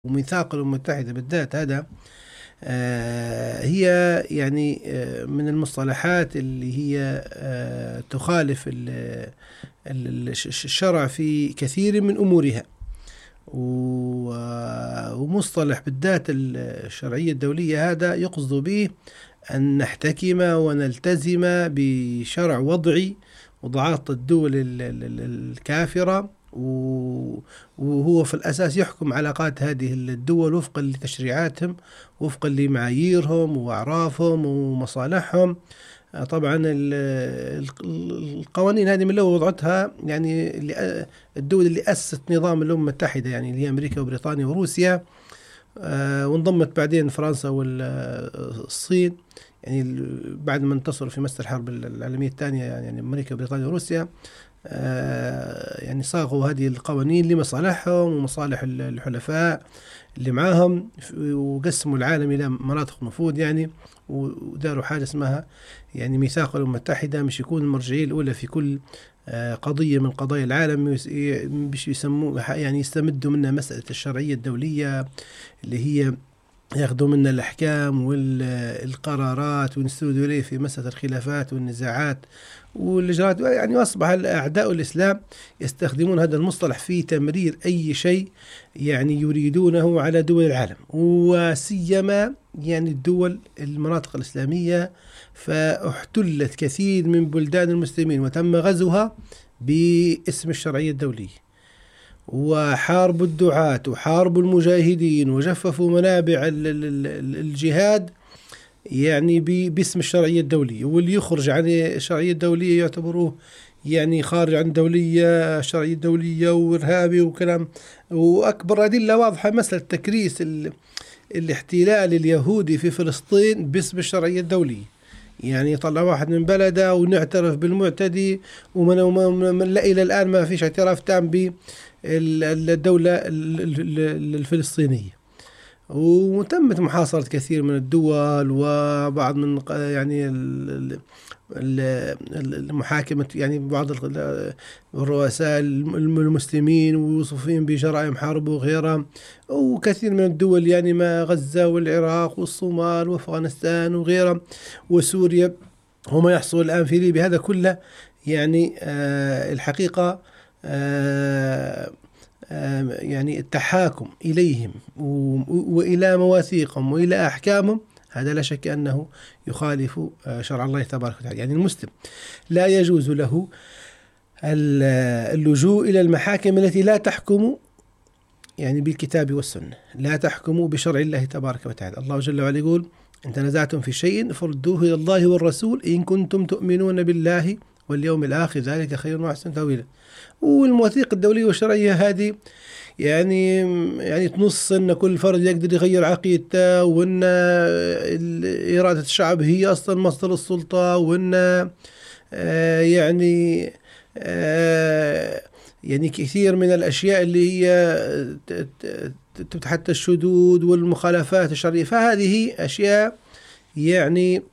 وميثاق الأمم المتحدة بالذات هذا هي يعني من المصطلحات اللي هي تخالف الشرع في كثير من أمورها. ومصطلح بالذات الشرعية الدولية هذا يقصد به أن نحتكم ونلتزم بشرع وضعي وضعات الدول الكافرة، وهو في الأساس يحكم علاقات هذه الدول وفقا لتشريعاتهم، وفقا لمعاييرهم وأعرافهم ومصالحهم. طبعا القوانين هذه من الأول وضعتها يعني الدول اللي أسست نظام الأمم المتحدة، يعني اللي هي أمريكا وبريطانيا وروسيا، وانضمت بعدين فرنسا والصين، يعني بعد ما انتصروا في مسألة الحرب العالمية الثانية، يعني أمريكا وبريطانيا وروسيا يعني صاغوا هذه القوانين لمصالحهم ومصالح الحلفاء اللي معاهم، وقسموا العالم إلى مناطق نفوذ يعني، وداروا حاجة اسمها يعني ميثاق الأمم المتحدة، مش يكون المرجعية الأولى في كل قضية من قضايا العالم، مش يسموه يعني يستمدوا منها مسألة الشرعية الدولية اللي هي ياخذوا منا الأحكام والقرارات وينسردوا إليه في مسألة الخلافات والنزاعات والإجراءات. يعني أصبح أعداء الإسلام يستخدمون هذا المصطلح في تمرير أي شيء يعني يريدونه على دول العالم، وسيما يعني الدول المناطق الإسلامية، فاحتلت كثير من بلدان المسلمين وتم غزوها باسم الشرعية الدولية، وحاربوا الدعاة وحاربوا المجاهدين وجففوا منابع الجهاد يعني باسم الشرعية الدولية. واللي يخرج عن الشرعية الدولية يعتبروه يعني خارج عن الدولية، الشرعية الدولية وإرهابي وكلام. وأكبر أدلة واضحة مسألة تكريس الاحتلال اليهودي في فلسطين باسم الشرعية الدولية، يعني يطلع واحد من بلده ونعترف بالمعتدي، ومن لا إلى الآن ما فيش اعتراف تام بالدولة الفلسطينية. وتمت محاصرة كثير من الدول، وبعض من يعني المحاكمة يعني بعض الرؤساء المسلمين ووصفين بجرائم حرب وغيرها، وكثير من الدول يعني ما غزة والعراق والصومال وأفغانستان وغيرها وسوريا وما يحصل الآن في ليبيا، هذا كله يعني الحقيقة يعني التحاكم إليهم وإلى مواثيقهم وإلى أحكامهم، هذا لا شك أنه يخالف شرع الله تبارك وتعالى. يعني المسلم لا يجوز له اللجوء إلى المحاكم التي لا تحكم يعني بالكتاب والسنة، لا تحكم بشرع الله تبارك وتعالى. الله جل وعلا يقول: إن تنازعتم في شيء فردوه إلى الله والرسول إن كنتم تؤمنون بالله واليوم الآخر ذلك خير وأحسن تأويلا. والمواثيق الدولية والشرعية هذه يعني تنص أن كل فرد يقدر يغير عقيدته، وأن إرادة الشعب هي أصلا مصدر السلطة، وأن يعني كثير من الأشياء اللي هي حتى الشذوذ والمخالفات الشرعية، فهذه أشياء يعني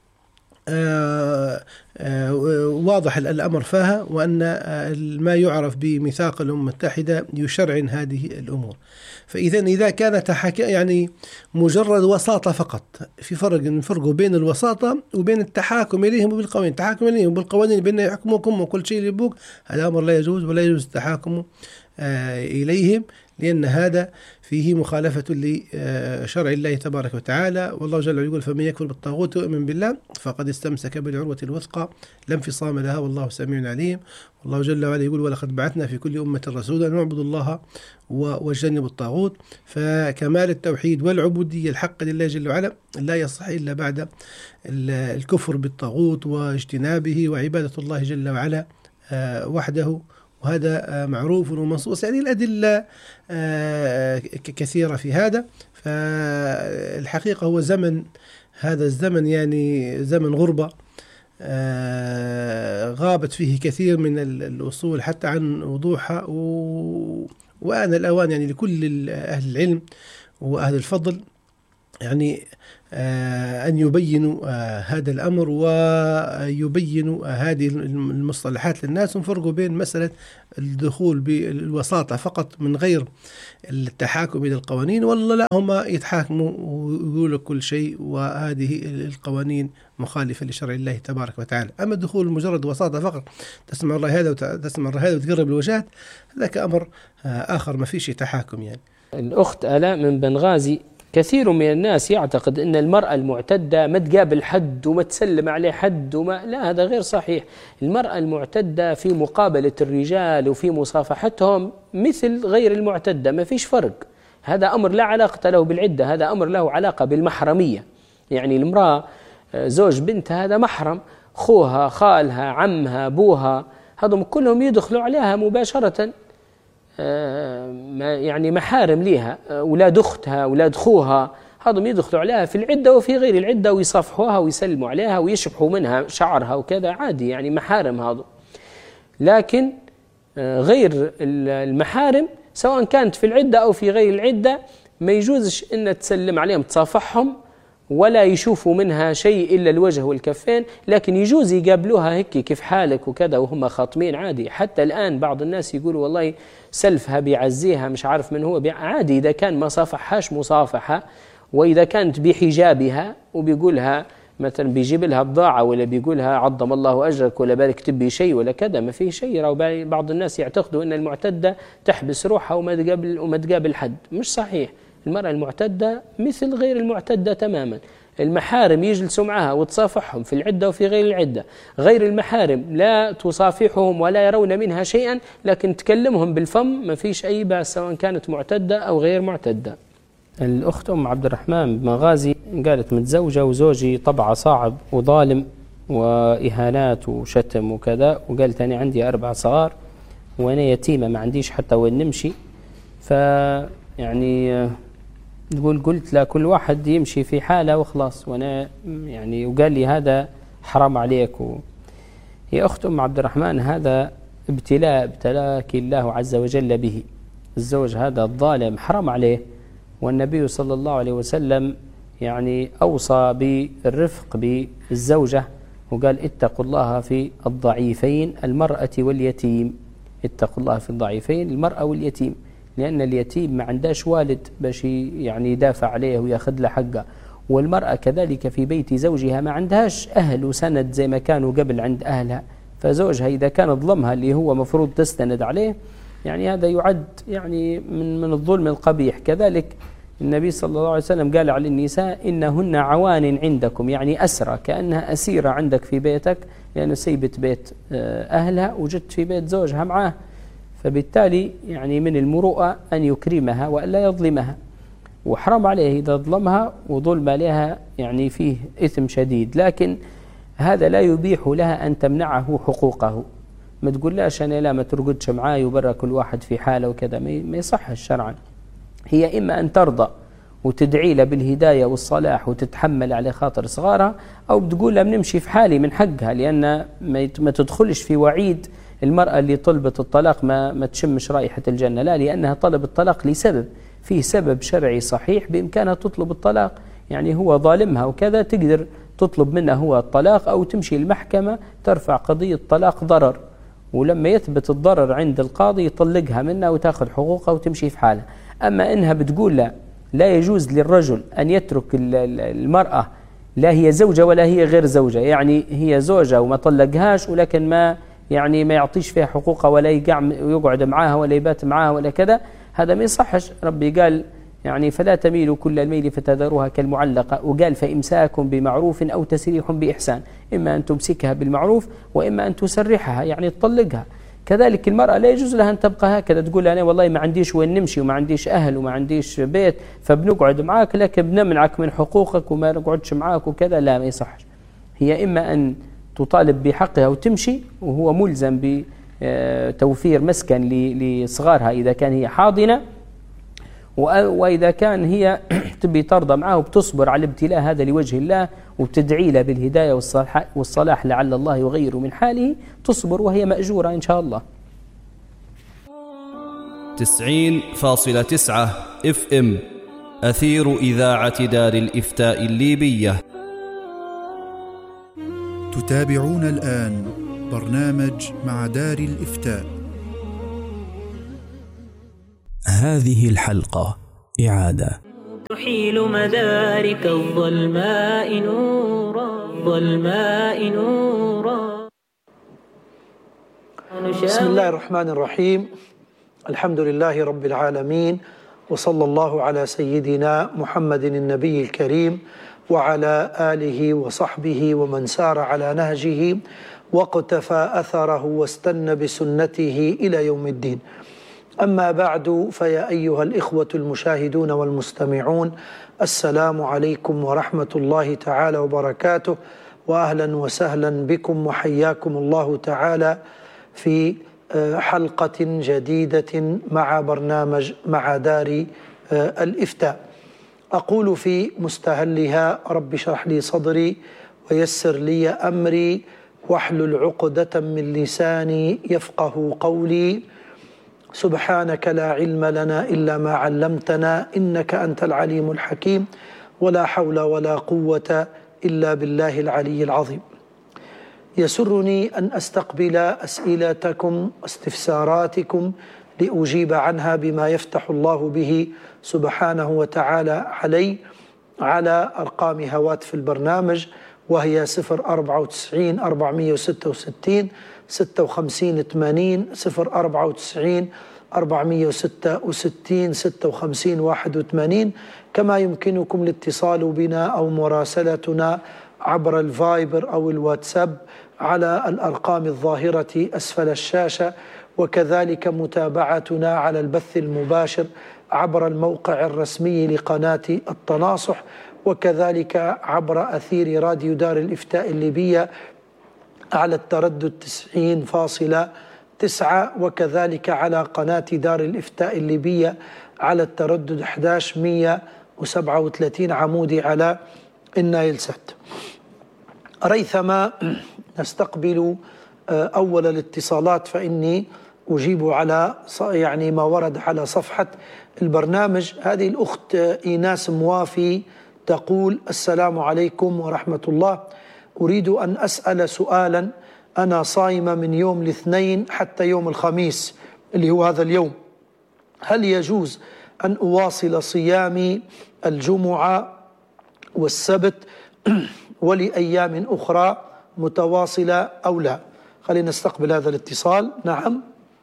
واضح الأمر فيها، وأن ما يعرف بميثاق الأمم المتحدة يشرعن هذه الأمور. إذا كانت يعني مجرد وساطة فقط، في فرق بين الوساطة وبين التحاكم إليهم بالقوانين. التحاكم إليهم بالقوانين بأن يحكموكم وكل شيء اللي يبوك، هذا أمر لا يجوز، ولا يجوز التحاكم إليهم، لأن هذا فيه مخالفة لشرع الله تبارك وتعالى. والله جل وعلا يقول: فمن يكفر بالطاغوت ويؤمن بالله فقد استمسك بالعروة الوثقى لا انفصام لها والله سميع عليم. والله جل وعلا يقول: ولقد بعثنا في كل أمة رسولا أن اعبدوا الله واجتنبوا الطاغوت. فكمال التوحيد والعبودية الحق لله جل وعلا لا يصح إلا بعد الكفر بالطاغوت واجتنابه وعبادة الله جل وعلا وحده، وهذا معروف ومنصوص. يعني الأدلة كثيرة في هذا. فالحقيقة هو هذا الزمن يعني زمن غربة، غابت فيه كثير من الأصول حتى عن وضوحها، وآن الأوان يعني لكل أهل العلم وأهل الفضل يعني أن يبينوا هذا الأمر ويبينوا هذه المصطلحات للناس، ونفرقوا بين مسألة الدخول بالوساطة فقط من غير التحاكم إلى القوانين، والله لا هم يتحاكموا ويقولوا كل شيء وهذه القوانين مخالفة لشرع الله تبارك وتعالى. أما الدخول مجرد وساطة فقط، تسمع الله هذا وتسمع الله هذا وتقرب الوجهات، ذاك أمر آخر ما فيش تحاكم. يعني الأخت آلاء من بنغازي: كثير من الناس يعتقد أن المرأة المعتدة ما تقابل حد وما تسلم عليه حد لا، هذا غير صحيح. المرأة المعتدة في مقابلة الرجال وفي مصافحتهم مثل غير المعتدة، ما فيش فرق. هذا أمر لا علاقة له بالعدة، هذا أمر له علاقة بالمحرمية. يعني المرأة زوج بنتها هذا محرم، خوها، خالها، عمها، أبوها، هذهم كلهم يدخلوا عليها مباشرة، يعني محارم ليها. أولاد أختها، أولاد خوها، هذهم يدخلوا عليها في العدة وفي غير العدة ويصافحوها ويسلموا عليها ويشبحوا منها شعرها وكذا، عادي، يعني محارم هذا. لكن غير المحارم سواء كانت في العدة أو في غير العدة ما يجوزش إن تسلم عليهم تصافحهم ولا يشوفوا منها شيء إلا الوجه والكفين، لكن يجوز يقابلوها هيك كيف حالك وكذا وهم خاطمين، عادي. حتى الآن بعض الناس يقولوا والله سلفها بيعزيها مش عارف من هو عادي، إذا كان ما صافحهاش مصافحة، وإذا كانت بحجابها وبيقولها مثلا بيجيب لها بضاعة ولا بيقولها عظم الله أجرك ولا بالك تبي شيء ولا كذا، ما فيه شيء. بعض الناس يعتقدوا أن المعتدة تحبس روحها وما تقابل حد، مش صحيح. المرأة المعتدة مثل غير المعتدة تماما. المحارم يجلسوا معها وتصافحهم في العدة وفي غير العدة. غير المحارم لا تصافحهم ولا يرون منها شيئا، لكن تكلمهم بالفم ما فيش أي بأس سواء كانت معتدة أو غير معتدة. الأخت أم عبد الرحمن بمغازي قالت: متزوجة وزوجي طبعه صعب وظالم وإهانات وشتم وكذا، وقالت أنا عندي 4 صغار وأنا يتيمة ما عنديش حتى وين نمشي، يعني تقول قلت لا كل واحد يمشي في حاله وخلاص، وانا يعني وقال لي هذا حرام عليك يا أخت أم عبد الرحمن، هذا ابتلاء ابتلاك الله عز وجل به. الزوج هذا الظالم حرام عليه، والنبي صلى الله عليه وسلم يعني أوصى بالرفق بالزوجة وقال: اتقوا الله في الضعيفين المرأة واليتيم. اتقوا الله في الضعيفين المرأة واليتيم، لأن اليتيم ما عندهش والد باش يعني يدافع عليه وياخذ له حقه، والمرأة كذلك في بيت زوجها ما عندهاش أهل وسند زي ما كانوا قبل عند أهلها، فزوجها إذا كان ظلمها اللي هو مفروض تستند عليه يعني هذا يعد يعني من الظلم القبيح. كذلك النبي صلى الله عليه وسلم قال على النساء: إنهن عوان عندكم، يعني أسرى، كأنها أسيرة عندك في بيتك، لأنه سيبت بيت أهلها وجدت في بيت زوجها معاه، فبالتالي يعني من المروءة أن يكرمها وألا يظلمها، وحرام عليه إذا ظلمها، وظلم عليها يعني فيه إثم شديد. لكن هذا لا يبيح لها أن تمنعه حقوقه، ما تقوللاش أنا لا ما ترقدش معاي وبرا كل واحد في حاله وكذا، ما يصح شرعا. هي إما أن ترضى وتدعي له بالهداية والصلاح وتتحمل على خاطر صغارها، أو بتقول له بنمشي في حالي من حقها، لأن ما تدخلش في وعيد المرأة اللي طلبت الطلاق ما تشمش رائحة الجنة، لا، لأنها طلب الطلاق لسبب، فيه سبب شرعي صحيح بإمكانها تطلب الطلاق، يعني هو ظالمها وكذا، تقدر تطلب منه هو الطلاق أو تمشي المحكمة ترفع قضية طلاق ضرر، ولما يثبت الضرر عند القاضي يطلقها منها وتأخذ حقوقها وتمشي في حالها. أما إنها بتقول لا يجوز للرجل أن يترك المرأة، لا هي زوجة ولا هي غير زوجة، يعني هي زوجة وما طلقهاش ولكن ما يعطيش فيها حقوقها ولا يقعد معاها ولا يبات معاها ولا كذا، هذا ما يصحش. ربي قال يعني: فلا تميلوا كل الميل فتذروها كالمعلقة، وقال: فإمساك بمعروف أو تسريح بإحسان، إما أن تمسكها بالمعروف وإما أن تسرحها يعني تطلقها. كذلك المرأة لا يجوز لها أن تبقى هكذا تقول أنا والله ما عنديش وين نمشي وما عنديش أهل وما عنديش بيت فبنقعد معاك لكن بنمنعك من حقوقك وما نقعدش معاك وكذا، لا، ما يصحش. هي إما أن تطالب بحقها وتمشي، وهو ملزم بتوفير مسكن لصغارها إذا كان هي حاضنة، وإذا كان هي تبي ترضى معه وبتصبر على الابتلاء هذا لوجه الله وتدعي له بالهداية والصلاح لعل الله يغير من حاله، تصبر وهي مأجورة إن شاء الله. 90.9 FM أثير إذاعة دار الإفتاء الليبية. تتابعون الآن برنامج مع دار الإفتاء. هذه الحلقة إعادة. تحيل مدارك الظلماء نورا. بسم الله الرحمن الرحيم. الحمد لله رب العالمين، وصلى الله على سيدنا محمد النبي الكريم وعلى آله وصحبه ومن سار على نهجه واقتفى أثره واستنى بسنته إلى يوم الدين. أما بعد، فيا أيها الإخوة المشاهدون والمستمعون، السلام عليكم ورحمة الله تعالى وبركاته، وأهلا وسهلا بكم وحياكم الله تعالى في حلقة جديدة مع برنامج مع دار الإفتاء. أقول في مستهلها: رب اشرح لي صدري ويسر لي أمري واحلل عقدة من لساني يفقه قولي. سبحانك لا علم لنا إلا ما علمتنا إنك أنت العليم الحكيم، ولا حول ولا قوة إلا بالله العلي العظيم. يسرني أن أستقبل أسئلتكم واستفساراتكم لأجيب عنها بما يفتح الله به سبحانه وتعالى علي على أرقام هواتف البرنامج، وهي 094 466 56 80 094 466 56 81. كما يمكنكم الاتصال بنا أو مراسلتنا عبر الفايبر أو الواتساب على الأرقام الظاهرة أسفل الشاشة، وكذلك متابعتنا على البث المباشر عبر الموقع الرسمي لقناة التناصح، وكذلك عبر أثير راديو دار الإفتاء الليبية على التردد 90.9، وكذلك على قناة دار الإفتاء الليبية على التردد 11137 عمودي على النايل سات. ريثما نستقبل أول الاتصالات، فإني أجيب على ما ورد على صفحة البرنامج. هذه الأخت إيناس موافي تقول: السلام عليكم ورحمة الله، أريد أن أسأل سؤالا. أنا صائمة من يوم الاثنين حتى يوم الخميس اللي هو هذا اليوم، هل يجوز أن أواصل صيامي الجمعة والسبت ولأيام أخرى متواصلة أو لا؟ خلينا نستقبل هذا الاتصال. نعم،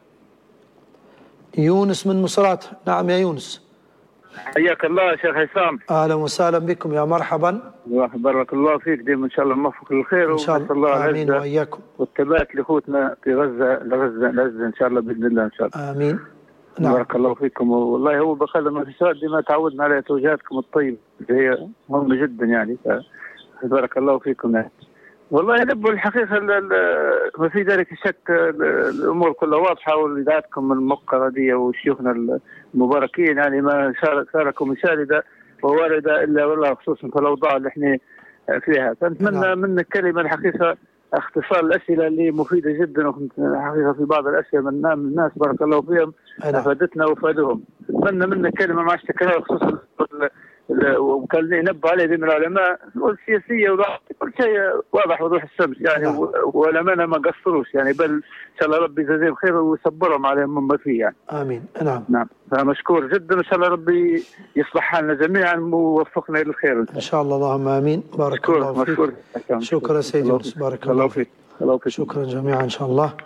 يونس من مصرات. نعم يا يونس. حياك الله يا شيخ هيثم. أهلا وسهلا بكم، يا مرحبا. بارك الله فيك، ديما إن شاء الله موفق للخير إن شاء الله. آمين وإياكم. والثبات لأخوتنا في غزة إن شاء الله بإذن الله إن شاء الله. آمين. نعم. بارك الله فيكم. والله هو بخلي ما في سؤال دي ما تعودنا على توجيهاتكم الطيبة، هي مهمة جدا يعني، بارك الله فيكم يعني. والله نبوا الحقيقة ما في ذلك الشك، الأمور كلها واضحة، وإذاعتكم الموقرة دي وشيوخنا المباركين يعني ما شاركوا مشاردة وواردة إلا والله، خصوصا في الأوضاع اللي احنا فيها. فنتمنى منك كلمة الحقيقة اختصار الأسئلة اللي مفيدة جدا، وكنت الحقيقة في بعض الأسئلة من الناس بارك الله فيهم أفادتنا وفادهم. نتمنى منك كلمة مع تكرار، خصوصا وكان ينبه عليه من العلماء والسياسية وكل شيء واضح وضوح الشمس يعني. والعلماء ما قصروش يعني، بل إن شاء الله ربي يجزيهم خير ويصبرهم عليهم مما فيه يعني. آمين. نعم فمشكور جدا، إن شاء الله ربي يصلح حالنا جميعا ووفقنا للخير إن شاء الله. اللهم آمين. بارك الله فيك. شكرا سيدي يونس، بارك الله فيك. شكرا جميعا إن شاء الله.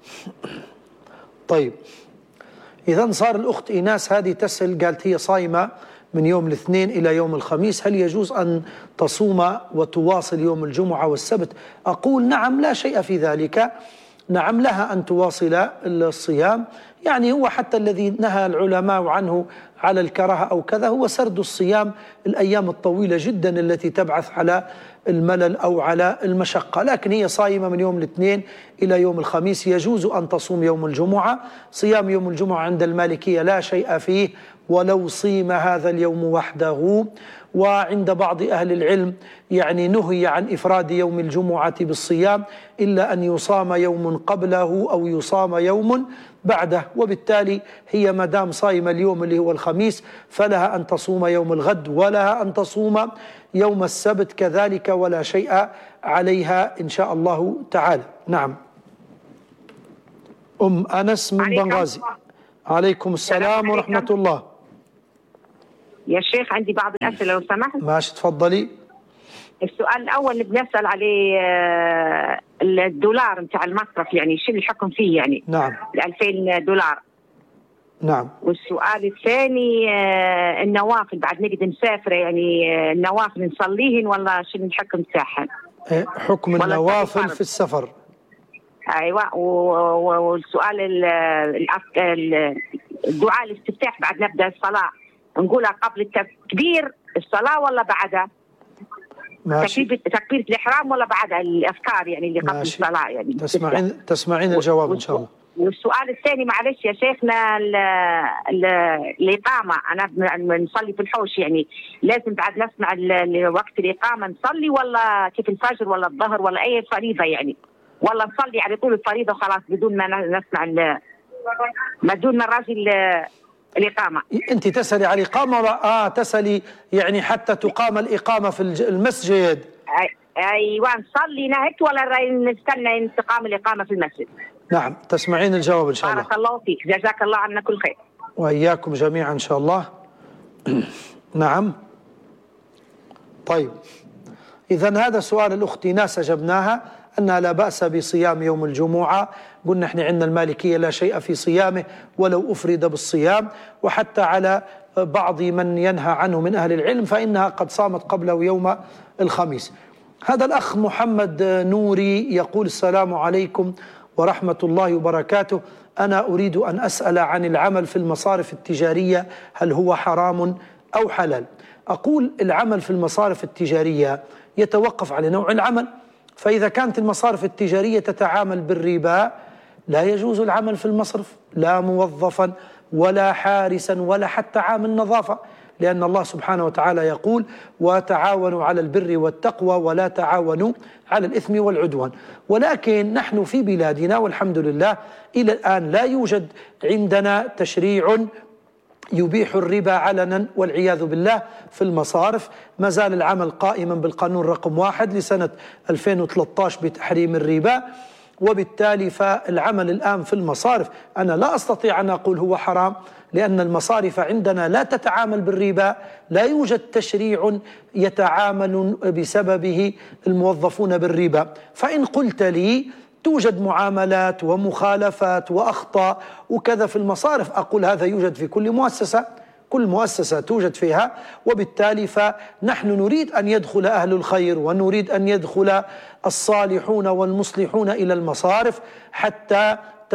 طيب، إذا صار الأخت إيناس هذه تسأل، قالت هي صايمة من يوم الاثنين إلى يوم الخميس، هل يجوز أن تصوم وتواصل يوم الجمعة والسبت؟ أقول نعم، لا شيء في ذلك. نعم، لها أن تواصل الصيام يعني. هو حتى الذي نهى العلماء عنه على الكراهة أو كذا هو سرد الصيام الأيام الطويلة جدا التي تبعث على الملل أو على المشقة. لكن هي صايمة من يوم الاثنين إلى يوم الخميس، يجوز أن تصوم يوم الجمعة. صيام يوم الجمعة عند المالكية لا شيء فيه ولو صيم هذا اليوم وحده. وعند بعض أهل العلم يعني نهي عن إفراد يوم الجمعة بالصيام إلا أن يصام يوم قبله أو يصام يوم بعده، وبالتالي هي مدام صايمة اليوم اللي هو الخميس فلها أن تصوم يوم الغد ولها أن تصوم يوم السبت كذلك، ولا شيء عليها إن شاء الله تعالى. نعم. أم أنس من بنغازي. عليكم السلام ورحمة الله. يا شيخ عندي بعض الأسئلة لو سمحت. ماشي تفضلي. السؤال الأول اللي بنسأل عليه الدولار نتاع المصرف، يعني شو الحكم فيه يعني؟ نعم. 2000 دولار. نعم. والسؤال الثاني النوافل بعد نقدر نسافر، يعني النوافل نصليهن ولا شو الحكم تاعهن؟ حكم النوافل في السفر. ايوه. والسؤال الدعاء الاستفتاح بعد نبدا الصلاه نقولها قبل تكبير الصلاه ولا بعدها؟ تكبيرة الإحرام ولا بعد الأذكار يعني اللي قبل الصلاة يعني؟ تسمعين الجواب إن شاء الله. والسؤال الثاني معلش يا شيخنا، الإقامة أنا بنصلي في الحوش، يعني لازم بعد نسمع وقت الإقامة نصلي ولا كيف الفجر ولا الظهر ولا أي فريضة يعني، ولا نصلي على طول الفريضة خلاص بدون ما نسمع بدون ما الراجل الإقامة؟ أنت تسألي على الإقامة ولا تسألي يعني حتى تقام الإقامة في المسجد؟ أيوة نصلي نهيت ولا نستنى تقام الإقامة في المسجد؟ نعم تسمعين الجواب إن شاء الله. بارك الله فيك، جزاك الله عنا كل خير. وإياكم جميعا إن شاء الله. نعم. طيب إذن هذا سؤال الأخت ناس أجبناها أنها لا بأس بصيام يوم الجمعة. قلنا إحنا عندنا المالكية لا شيء في صيامه ولو أفرد بالصيام، وحتى على بعض من ينهى عنه من أهل العلم فإنها قد صامت قبله يوم الخميس. هذا الأخ محمد نوري يقول: السلام عليكم ورحمة الله وبركاته، أنا أريد أن أسأل عن العمل في المصارف التجارية، هل هو حرام أو حلال؟ أقول العمل في المصارف التجارية يتوقف على نوع العمل، فإذا كانت المصارف التجارية تتعامل بالربا لا يجوز العمل في المصرف، لا موظفا ولا حارسا ولا حتى عامل نظافة، لأن الله سبحانه وتعالى يقول: وتعاونوا على البر والتقوى ولا تعاونوا على الإثم والعدوان. ولكن نحن في بلادنا والحمد لله إلى الآن لا يوجد عندنا تشريع يبيح الربا علنا والعياذ بالله في المصارف. ما زال العمل قائما بالقانون رقم 1 لسنة 2013 بتحريم الربا، وبالتالي فالعمل الآن في المصارف أنا لا أستطيع أن أقول هو حرام، لأن المصارف عندنا لا تتعامل بالربا، لا يوجد تشريع يتعامل بسببه الموظفون بالربا. فإن قلت لي توجد معاملات ومخالفات وأخطاء وكذا في المصارف، أقول هذا يوجد في كل مؤسسة، كل مؤسسة توجد فيها، وبالتالي فنحن نريد أن يدخل أهل الخير ونريد أن يدخل الصالحون والمصلحون إلى المصارف حتى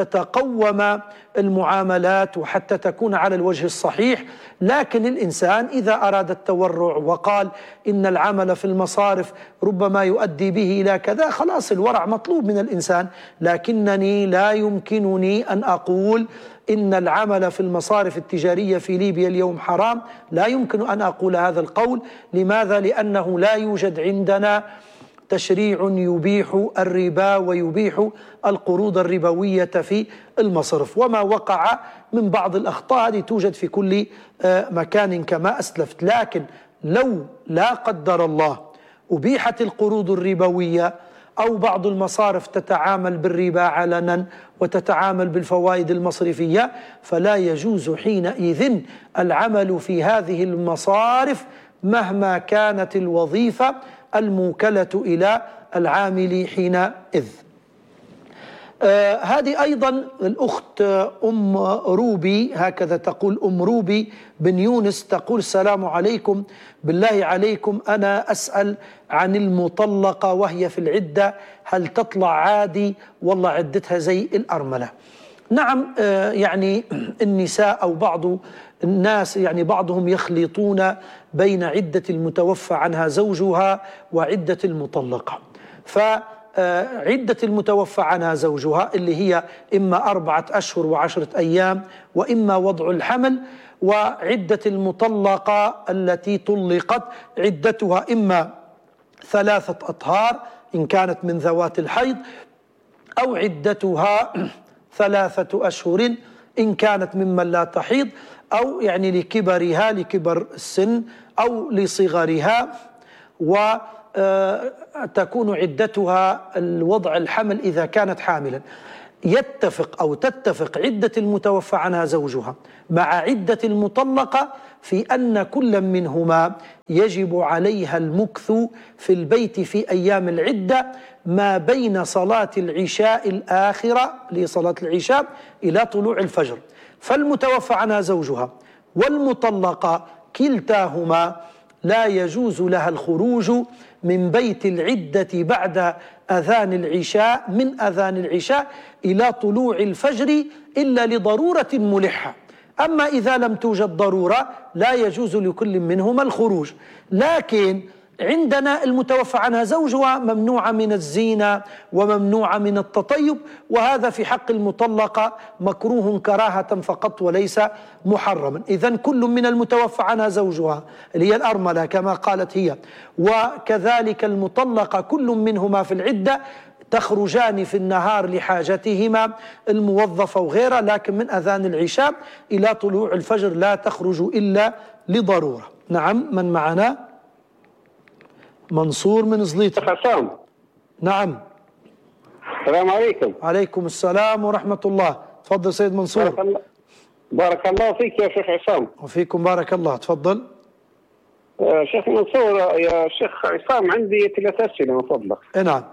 تتقوم المعاملات وحتى تكون على الوجه الصحيح. لكن الإنسان إذا أراد التورع وقال إن العمل في المصارف ربما يؤدي به إلى كذا، خلاص الورع مطلوب من الإنسان. لكنني لا يمكنني أن أقول إن العمل في المصارف التجارية في ليبيا اليوم حرام، لا يمكن أن أقول هذا القول. لماذا؟ لأنه لا يوجد عندنا تشريع يبيح الربا ويبيح القروض الربوية في المصرف. وما وقع من بعض الأخطاء هذه توجد في كل مكان كما أسلفت. لكن لو لا قدر الله أبيحت القروض الربوية أو بعض المصارف تتعامل بالربا علنا وتتعامل بالفوائد المصرفية، فلا يجوز حينئذ العمل في هذه المصارف مهما كانت الوظيفة الموكلة إلى العامل حينئذ. هذه أيضا الأخت أم روبي، هكذا تقول أم روبي بن يونس، تقول: السلام عليكم، بالله عليكم أنا أسأل عن المطلقة وهي في العدة، هل تطلع عادي والله عدتها زي الأرملة؟ نعم، يعني النساء أو بعض الناس يعني بعضهم يخلطون بين عدة المتوفى عنها زوجها وعدة المطلقة. فعدة المتوفى عنها زوجها اللي هي إما 4 أشهر و10 أيام وإما وضع الحمل، وعدة المطلقة التي طلقت عدتها إما 3 أطهار إن كانت من ذوات الحيض، أو عدتها 3 أشهر إن كانت ممن لا تحيض، أو يعني لكبرها، لكبر السن أو لصغرها، وتكون عدتها الوضع الحمل إذا كانت حاملا. يتفق أو تتفق عدة المتوفى عنها زوجها مع عدة المطلقة في أن كل منهما يجب عليها المكث في البيت في أيام العدة ما بين صلاة العشاء الآخرة لصلاة العشاء إلى طلوع الفجر. فالمتوفى عنها زوجها والمطلقة كلتاهما لا يجوز لها الخروج من بيت العدة بعد أذان العشاء، من أذان العشاء إلى طلوع الفجر إلا لضرورة ملحة. أما إذا لم توجد ضرورة لا يجوز لكل منهما الخروج. لكن عندنا المتوفى عنها زوجها ممنوعة من الزينة وممنوعة من التطيب، وهذا في حق المطلقة مكروه كراهة فقط وليس محرما. إذن كل من المتوفى عنها زوجها اللي هي الأرملة كما قالت هي، وكذلك المطلقة كل منهما في العدة تخرجان في النهار لحاجتهما الموظفة وغيرها، لكن من أذان العشاء إلى طلوع الفجر لا تخرج إلا لضرورة. نعم، من معنا؟ منصور من زليطة. نعم. السلام عليكم. عليكم السلام ورحمة الله. تفضل سيد منصور. بارك الله فيك يا شيخ عصام. وفيكم بارك الله. تفضل. شيخ منصور، يا شيخ عصام عندي 3 أسئلة من فضلك. نعم.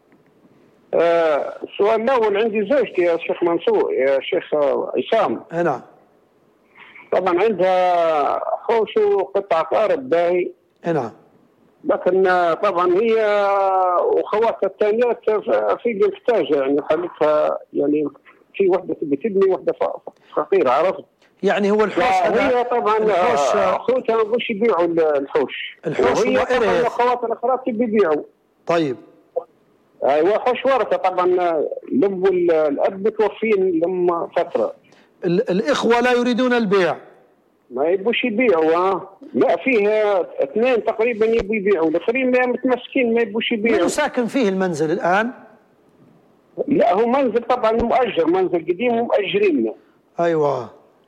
السؤال الأول، عندي زوجتي يا شيخ منصور يا شيخ عصام. نعم. طبعا عندها حوش وقطع قارب باهي. نعم. لكن طبعا هي وخواتها الثانيات في الانتاج، يعني حالتها يعني في وحده تبي تبني وحده فقيره، عرفت؟ يعني هو الحوش هذا هي طبعا اخوتها ما بغوش يبيعوا الحوش. الحوش هو إرث. اخواتها الاخرى تبي يبيعوا. طيب. ايوه، حوش ورثه طبعا. لم الاب متوفين لما فتره. الاخوه لا يريدون البيع. ما يبوش يبيعوا. لا، فيه 2 تقريبا يبوا يبيعوا، الاخرين متمسكين ما يبوش يبيعوا. من ساكن فيه المنزل الان؟ لا، هو منزل طبعا مؤجر، منزل قديم ومؤجرين. ايوه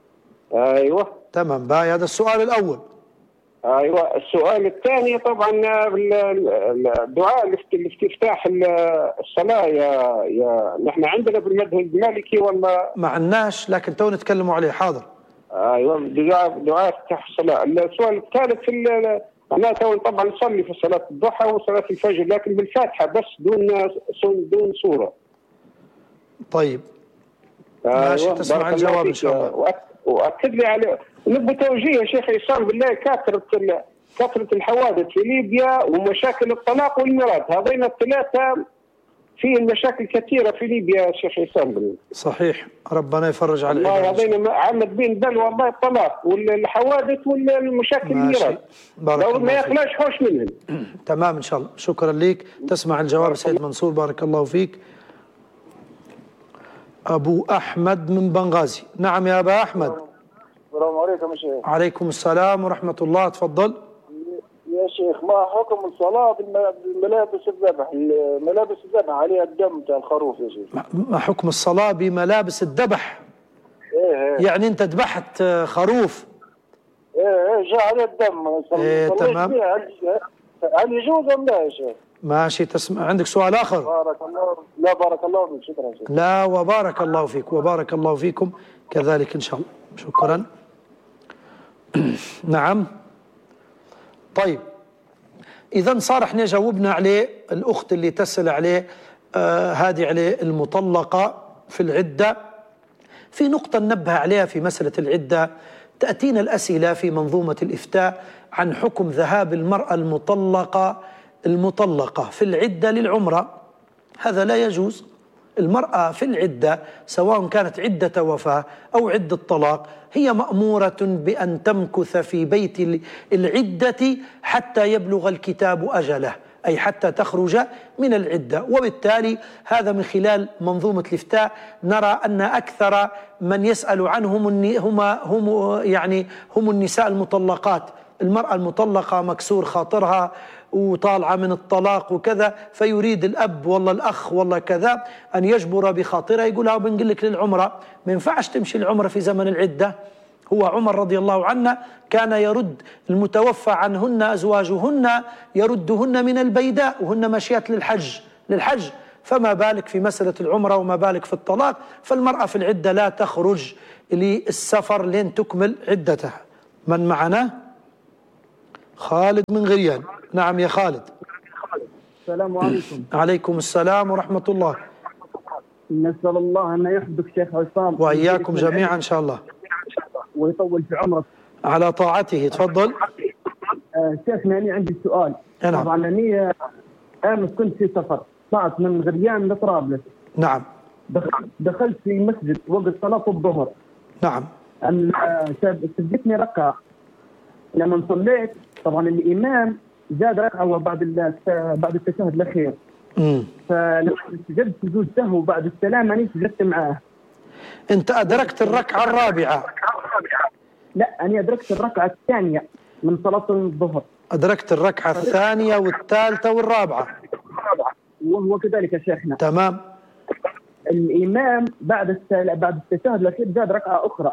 تمام. باي، هذا السؤال الاول. ايوه، السؤال الثاني طبعا الدعاء لافتتاح الصلاه. يا نحن عندنا بالمذهب المالكي ولا ما عندناش، لكن تو نتكلموا عليه. حاضر. ايوه، دعاء افتتاح الصلاه. السؤال الثالث انا طبعا نصلي في صلاه الضحى وصلاه الفجر، لكن بالفاتحه بس دون سوره. طيب ماشي، تسمع الجواب ان شاء الله. واكد لي على نبغى توجيه يا شيخ عصام بالله، كثره الحوادث في ليبيا ومشاكل الطلاق والميراث، هذين ال3 في مشاكل كثيره في ليبيا يا شيخ عصام بالله. صحيح، ربنا يفرج على العباد. هذين عمد بين بل والله الطلاق والحوادث والمشاكل الميراث، لو ما يخلاش حوش منهم. تمام ان شاء الله. شكرا لك. تسمع الجواب سيد منصور. بارك الله فيك. أبو أحمد من بنغازي. نعم يا أبا أحمد. السلام عليكم يا شيخ. عليكم السلام ورحمة الله. تفضل يا شيخ. ما حكم الصلاة بملابس الذبح؟ ملابس الذبح عليها الدم تاع الخروف يا شيخ. ما حكم الصلاة بملابس الذبح؟ إيه. يعني أنت ذبحت خروف؟ إيه جاء عليه الدم. تمام. هل يجوز أم لا يا شيخ؟ ماشي. تسمع، عندك سؤال آخر؟ بارك الله. لا بارك الله فيك. شكرا شيخ. لا، وبارك الله فيك وبارك الله فيكم كذلك إن شاء الله. شكرا. نعم. طيب، إذا صار احنا جاوبنا عليه. الأخت اللي تسأل عليه هذه عليه المطلقة في العدة. في نقطة ننبه عليها في مسألة العدة. تأتينا الأسئلة في منظومة الإفتاء عن حكم ذهاب المرأة المطلقة في العدة للعمرة. هذا لا يجوز. المرأة في العدة سواء كانت عدة وفاة أو عدة طلاق هي مأمورة بأن تمكث في بيت العدة حتى يبلغ الكتاب أجله، أي حتى تخرج من العدة. وبالتالي هذا من خلال منظومة الإفتاء نرى أن أكثر من يسأل عنهم هم النساء المطلقات المرأة المطلقة مكسور خاطرها وطالعة من الطلاق وكذا، فيريد الأب والله الأخ والله كذا أن يجبر بخاطرها، يقولها بنقول لك للعمرة، ما ينفعش تمشي العمرة في زمن العدة. هو عمر رضي الله عنه كان يرد المتوفى عنهن أزواجهن يردهن من البيداء وهن ماشيات للحج، فما بالك في مسألة العمرة وما بالك في الطلاق. فالمرأة في العدة لا تخرج للسفر لين تكمل عدتها. من معنا؟ خالد من غريان. نعم يا خالد. السلام عليكم. عليكم السلام ورحمة الله. نسأل الله أن يحفظك شيخ عصام وإياكم جميعا إن شاء الله ويطول في عمرك على طاعته. تفضل. شيخنا أنا عندي سؤال. نعم. طبعا أنا أمس كنت في سفر، طلعت من غريان لطرابلس. نعم. دخلت في مسجد وقت صلاة الظهر. نعم. سجدتني ركعة. لما صليت طبعا الإمام زاد ركعة بعد التشهد الأخير. فلما سجدت سجود سهو بعد السلام أنا سجدت معاه. أنت أدركت الركعة الرابعة؟ لا، أنا أدركت الركعة الثانية من صلاة الظهر. أدركت الركعة الثانية والثالثة والرابعة. وهو كذلك يا شيخنا. تمام. الإمام بعد التشهد الأخير زاد ركعة أخرى.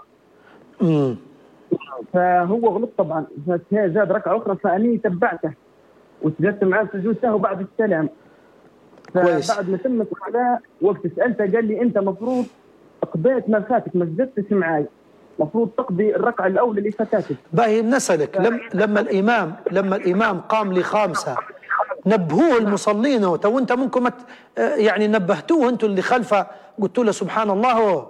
فهو غلط طبعا، زاد ركعة أخرى فأني تبعته وسجدت معاه سجود سهو بعد السلام. فبعد ما تمت الصلاة وقت سألته قال لي أنت مفروض قضيت ما فاتك، ما سجدتش معي، مفروض تقضي الركعة الأولى اللي فاتتك. باهي نسألك، لما الإمام قام لخامسة نبهوه المصلين، وانت ممكن يعني نبهتوه انتوا اللي خلفه، قلتوا له سبحان الله.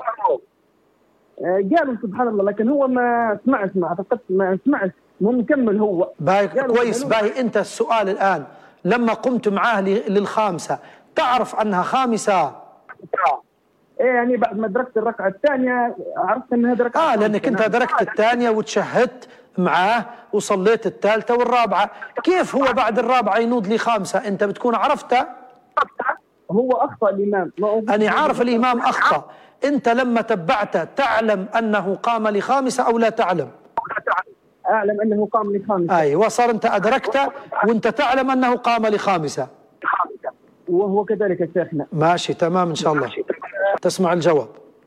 قالوا سبحان الله لكن هو ما سمعش، ما اعتقدت ما سمعش، مو مكمل هو. باهي كويس. باهي انت السؤال الآن لما قمت معاه للخامسة تعرف أنها خامسة؟ ايه يعني بعد ما أدركت الركعة الثانية عرفت أنها ركعة لأنك أنت أدركت الثانية وتشهدت معاه وصليت الثالثة والرابعة. كيف هو بعد الرابعة ينوض لي خامسة؟ أنت بتكون عرفته. هو أخطأ الإمام. أنا عارف الإمام أخطأ. أنت لما تبعته تعلم أنه قام لخامسة أو لا تعلم؟ أعلم أنه قام لخامسة. أيوة، صار أنت أدركته وأنت تعلم أنه قام لخامسة. وهو كذلك يا شيخنا. ماشي تمام إن شاء الله. تسمع الجواب.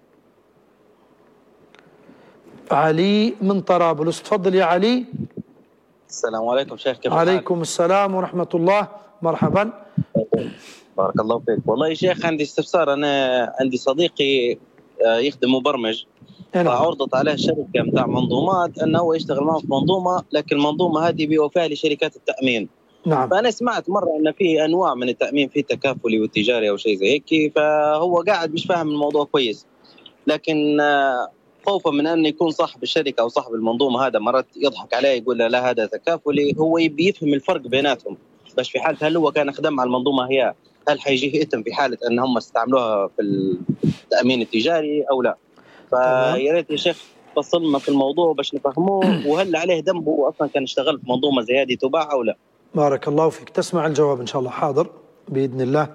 علي من طرابلس. تفضل يا علي. السلام عليكم شيخ، كيف عليكم السلام ورحمة الله. مرحبا. بارك الله فيك. والله يا شيخ عندي استفسار. أنا عندي صديقي يخدم مبرمج، فعرضت عليه شركة متاع منظومات أنه هو يشتغل معه في منظومة، لكن المنظومة هذه بيوفيها لشركات التأمين. نعم. فأنا سمعت مرة أن في أنواع من التأمين، في تكافلي والتجاري أو شيء زي هيك، فهو قاعد مش فاهم الموضوع كويس، لكن خوفا من أن يكون صاحب الشركة أو صاحب المنظومة هذا مرات يضحك عليه يقول له لا هذا تكافلي، هو يبي يفهم الفرق بيناتهم، بس في حالة هل هو كان خدم على المنظومة هي هل حيجيه إثم في حالة أن هم استعملوها في التأمين التجاري أو لا. فيا ريت يا شيخ تفصل لنا في الموضوع باش نفهموه، وهل عليه ذنب هو أصلا كان اشتغل في منظومة زي هذه تباع أو لا. بارك الله فيك. تسمع الجواب إن شاء الله. حاضر بإذن الله.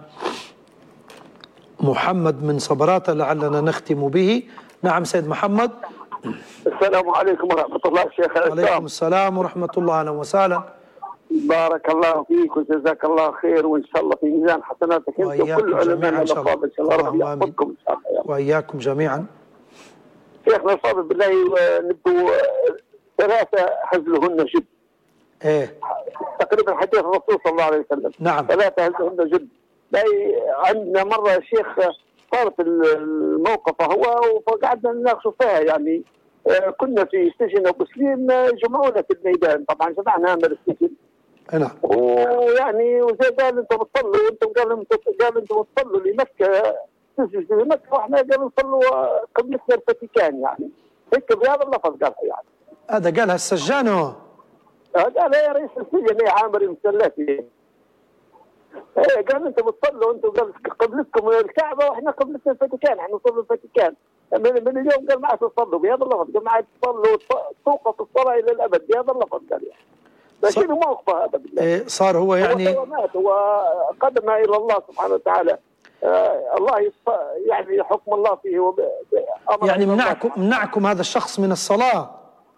محمد من صبرات لعلنا نختم به. نعم سيد محمد. السلام عليكم ورحمة الله شيخ عصام. وعليكم السلام ورحمة الله. أهلا وسهلا. بارك الله فيك وجزاك الله خير، وإن شاء الله في ميزان حسناتك أنت وكل علماء الأفاضل إن شاء الله رب يحفظكم إن شاء الله. وإياكم جميعا. شيخنا الفاضل بالله نبدو ثلاثة هزلهن جد. إيه تقريبا حديث الرسول صلى الله عليه وسلم. نعم. ثلاثة هزلهن جد. عندنا مرة يا شيخ صارت الموقف هو وقعدنا نناقشوا فيها، يعني كنا في سجن أبو سليم جمعونا في الميدان، طبعا جمعنا من السجن. نعم. ويعني وزي قال انتم بتصلوا، وانتم قال انتم بتصلوا لمكة، تسجدوا لمكة، واحنا قالوا نصلوا قبلتنا الفاتيكان، يعني هيك بهذا اللفظ قالها يعني. هذا قالها السجان هو؟ قالها يا رئيس السجن يا عامر المسلاتي. قال انتم بتصلوا، انتم قال قبلتكم الكعبة واحنا قبلتنا الفاتيكان، احنا نصلوا الفاتيكان. من اليوم قال ما عاد تصلوا بهذا اللفظ، قال ما عاد تصلوا توقف الصلاة إلى الأبد بهذا اللفظ قال يعني. لكن موقفه هذا بالله. صار هو يعني هو مات وقدم إلى الله سبحانه وتعالى. الله يعني حكم الله فيه يعني منعكم هذا الشخص من الصلاة.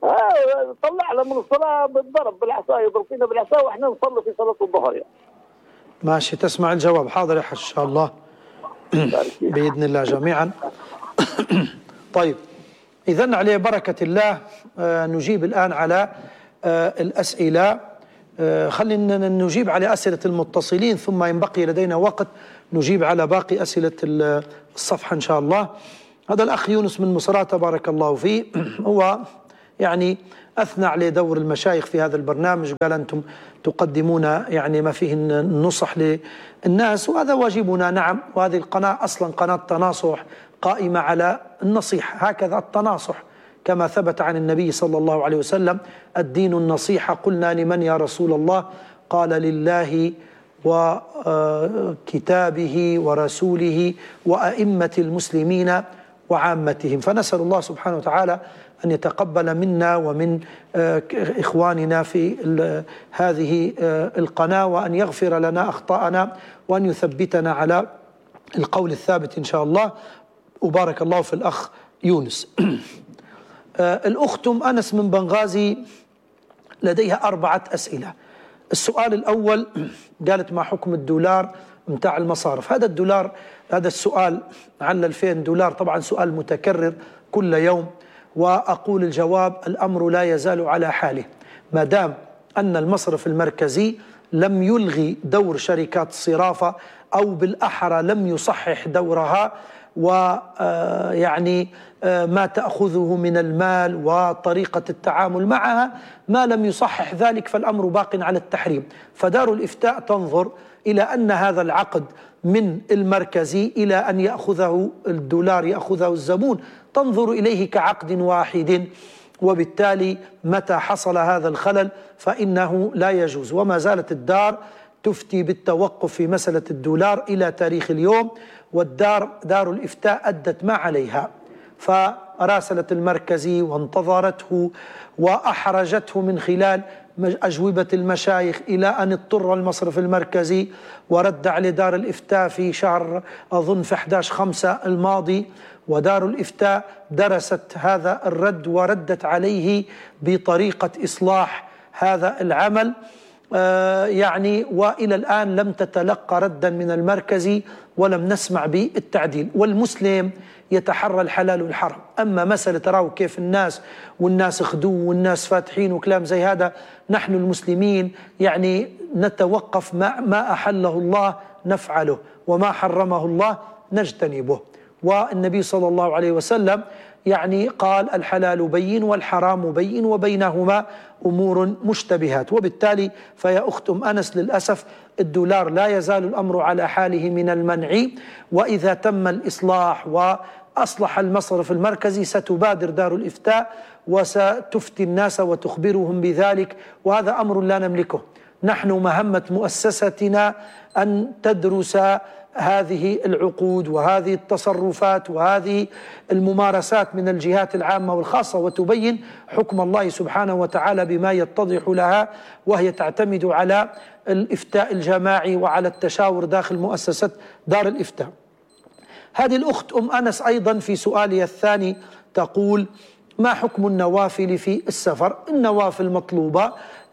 طلعنا من الصلاة بالضرب بالعصا، يضرب فينا بالعصا واحنا نصلي في صلاة الظهر يعني. ماشي، تسمع الجواب. حاضر يا حج إن شاء الله بإذن الله جميعا. طيب إذن عليه بركة الله نجيب الآن على الأسئلة. خلينا نجيب على أسئلة المتصلين، ثم ينبقي لدينا وقت نجيب على باقي أسئلة الصفحة إن شاء الله. هذا الأخ يونس من مصراتة بارك الله فيه، هو يعني أثنى على دور المشايخ في هذا البرنامج، قال أنتم تقدمون يعني ما فيه النصح للناس وهذا واجبنا. نعم، وهذه القناة أصلا قناة تناصح قائمة على النصيحة، هكذا التناصح كما ثبت عن النبي صلى الله عليه وسلم: الدين النصيحة. قلنا: لمن يا رسول الله؟ قال: لله وكتابه ورسوله وأئمة المسلمين وعامتهم. فنسأل الله سبحانه وتعالى أن يتقبل منا ومن إخواننا في هذه القناة، وأن يغفر لنا أخطاءنا، وأن يثبتنا على القول الثابت إن شاء الله. وبارك الله في الأخ يونس. الأخت أنس من بنغازي لديها 4 أسئلة. السؤال الأول قالت: ما حكم الدولار متاع المصارف؟ هذا الدولار، هذا السؤال عن 2000 دولار طبعا سؤال متكرر كل يوم، وأقول الجواب: الأمر لا يزال على حاله ما دام أن المصرف المركزي لم يلغي دور شركات الصرافة، أو بالأحرى لم يصحح دورها، ويعني ما تأخذه من المال وطريقة التعامل معها ما لم يصحح ذلك، فالأمر باق على التحريم. فدار الإفتاء تنظر إلى أن هذا العقد من المركزي إلى أن يأخذه الدولار يأخذه الزبون، تنظر إليه كعقد واحد، وبالتالي متى حصل هذا الخلل فإنه لا يجوز. وما زالت الدار تفتي بالتوقف في مسألة الدولار إلى تاريخ اليوم، دار الإفتاء أدت ما عليها، فراسلت المركزي وانتظرته وأحرجته من خلال أجوبة المشايخ، إلى أن اضطر المصرف المركزي ورد على دار الإفتاء في شهر أظن في 11/5 الماضي، ودار الإفتاء درست هذا الرد وردت عليه بطريقة إصلاح هذا العمل يعني، وإلى الآن لم تتلقى ردا من المركزي ولم نسمع بالتعديل. والمسلم يتحرى الحلال والحرام. أما مسألة راو كيف والناس خدوه والناس فاتحين وكلام زي هذا، نحن المسلمين يعني نتوقف ما أحله الله نفعله، وما حرمه الله نجتنبه. والنبي صلى الله عليه وسلم يعني قال: الحلال بين والحرام بين وبينهما أمور مشتبهات. وبالتالي فيا أخت أنس للأسف الدولار لا يزال الأمر على حاله من المنع، وإذا تم الإصلاح وأصلح المصرف المركزي ستبادر دار الإفتاء وستفتي الناس وتخبرهم بذلك، وهذا أمر لا نملكه. نحن مهمة مؤسستنا أن تدرس هذه العقود وهذه التصرفات وهذه الممارسات من الجهات العامة والخاصة، وتبين حكم الله سبحانه وتعالى بما يتضح لها، وهي تعتمد على الإفتاء الجماعي وعلى التشاور داخل مؤسسة دار الإفتاء. هذه الأخت أنس أيضا في سؤالها الثاني تقول: ما حكم النوافل في السفر؟ النوافل مطلوبة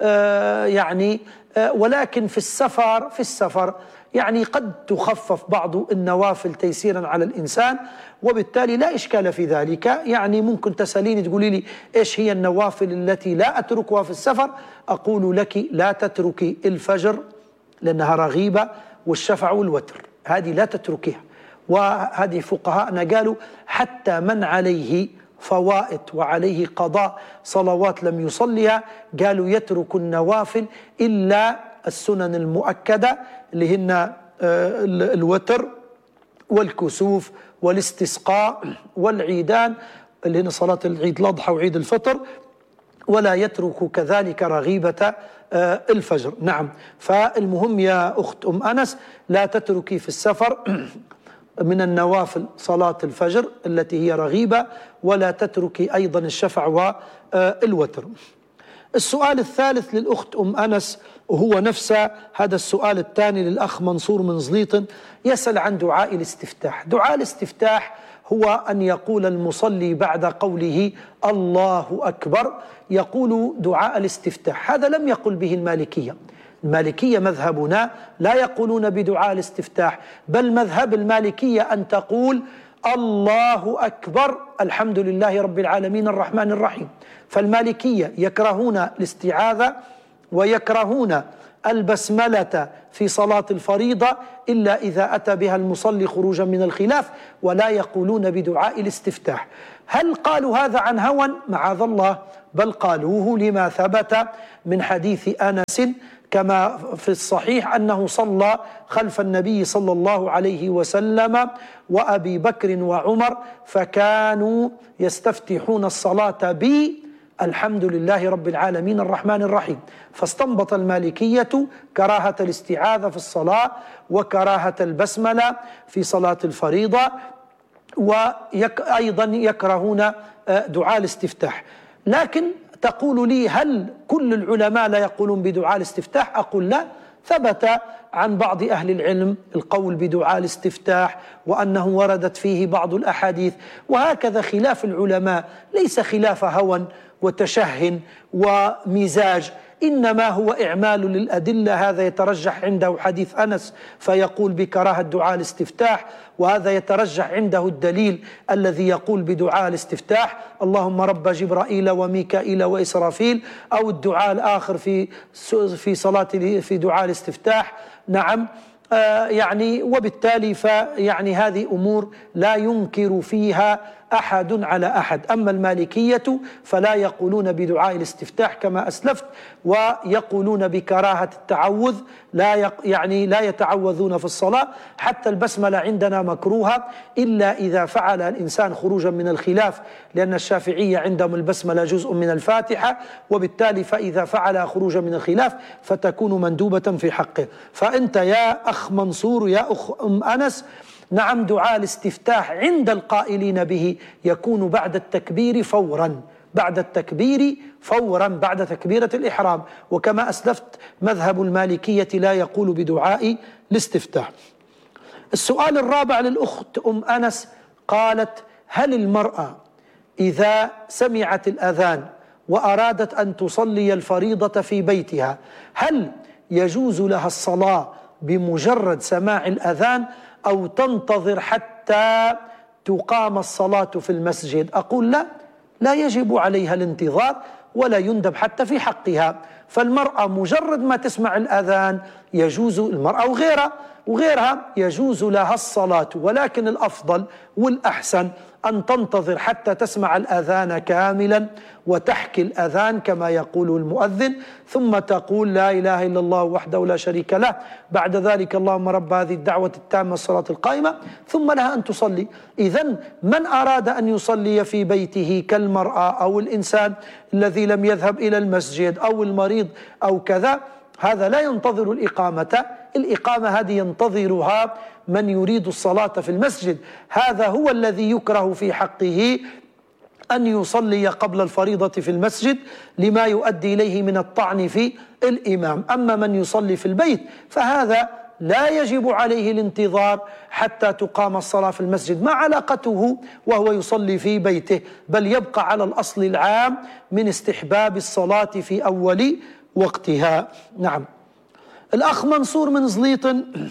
يعني، ولكن في السفر يعني قد تخفف بعض النوافل تيسيرا على الإنسان، وبالتالي لا إشكال في ذلك. يعني ممكن تسأليني تقولي لي إيش هي النوافل التي لا أتركها في السفر؟ أقول لك: لا تتركي الفجر لأنها رغيبة، والشفع والوتر هذه لا تتركيها. وهذه فقهاءنا قالوا حتى من عليه فوائد وعليه قضاء صلوات لم يصليها، قالوا يترك النوافل إلا السنن المؤكدة اللي هن الوتر والكسوف والاستسقاء والعيدان اللي هن صلاة العيد الأضحى وعيد الفطر، ولا يترك كذلك رغيبة الفجر. نعم، فالمهم يا أخت أنس لا تتركي في السفر من النوافل صلاة الفجر التي هي رغيبة، ولا تتركي أيضا الشفع والوتر. السؤال الثالث للأخت أنس وهو نفس هذا السؤال الثاني للأخ منصور من زليطن، يسأل عن دعاء الاستفتاح. دعاء الاستفتاح هو أن يقول المصلي بعد قوله الله أكبر يقول دعاء الاستفتاح. هذا لم يقل به المالكية. المالكية مذهبنا لا يقولون بدعاء الاستفتاح، بل مذهب المالكية أن تقول الله أكبر الحمد لله رب العالمين الرحمن الرحيم. فالمالكية يكرهون الاستعاذة ويكرهون البسملة في صلاة الفريضة إلا إذا أتى بها المصلي خروجا من الخلاف، ولا يقولون بدعاء الاستفتاح. هل قالوا هذا عن هوى؟ معاذ الله، بل قالوه لما ثبت من حديث أنس كما في الصحيح أنه صلى خلف النبي صلى الله عليه وسلم وأبي بكر وعمر، فكانوا يستفتحون الصلاة الحمد لله رب العالمين الرحمن الرحيم. فاستنبط المالكية كراهة الاستعاذة في الصلاة وكراهة البسملة في صلاة الفريضة، وأيضا يكرهون دعاء الاستفتاح. لكن تقول لي هل كل العلماء لا يقولون بدعاء الاستفتاح؟ أقول لا، ثبت عن بعض أهل العلم القول بدعاء الاستفتاح وأنه وردت فيه بعض الأحاديث، وهكذا خلاف العلماء ليس خلاف هوى وتشه ومزاج، إنما هو إعمال للأدلة. هذا يترجح عنده حديث أنس فيقول بكراهة دعاء الاستفتاح، وهذا يترجح عنده الدليل الذي يقول بدعاء الاستفتاح اللهم رب جبرائيل وميكائيل وإسرافيل، أو الدعاء الآخر في صلاة في دعاء الاستفتاح. نعم، يعني وبالتالي فيعني هذه أمور لا ينكر فيها أحد على أحد. أما المالكية فلا يقولون بدعاء الاستفتاح كما أسلفت، ويقولون بكراهة التعوذ، لا يتعوذون في الصلاة. حتى البسملة عندنا مكروهة إلا إذا فعل الإنسان خروجا من الخلاف، لأن الشافعية عندهم البسملة جزء من الفاتحة، وبالتالي فإذا فعل خروجا من الخلاف فتكون مندوبة في حقه. فأنت يا أخ منصور يا أخ أنس، نعم، دعاء الاستفتاح عند القائلين به يكون بعد التكبير فورا، بعد التكبير فورا، بعد تكبيرة الإحرام. وكما أسلفت مذهب المالكية لا يقول بدعاء الاستفتاح. السؤال الرابع للأخت أنس، قالت هل المرأة إذا سمعت الأذان وأرادت أن تصلي الفريضة في بيتها هل يجوز لها الصلاة بمجرد سماع الأذان أو تنتظر حتى تقام الصلاة في المسجد؟ أقول لا يجب عليها الانتظار ولا يندب حتى في حقها. فالمرأة مجرد ما تسمع الأذان يجوز، المرأة وغيرها يجوز لها الصلاة، ولكن الأفضل والأحسن أن تنتظر حتى تسمع الأذان كاملا وتحكي الأذان كما يقول المؤذن، ثم تقول لا إله إلا الله وحده لا شريك له، بعد ذلك اللهم رب هذه الدعوة التامة الصلاة القائمة، ثم لها أن تصلي. إذن من أراد أن يصلي في بيته كالمرأة أو الإنسان الذي لم يذهب إلى المسجد أو المريض أو كذا، هذا لا ينتظر الإقامة هذه ينتظرها من يريد الصلاة في المسجد. هذا هو الذي يكره في حقه أن يصلي قبل الفريضة في المسجد لما يؤدي إليه من الطعن في الإمام. أما من يصلي في البيت فهذا لا يجب عليه الانتظار حتى تقام الصلاة في المسجد، ما علاقته وهو يصلي في بيته، بل يبقى على الأصل العام من استحباب الصلاة في أول وقتها. نعم. الأخ منصور من زليط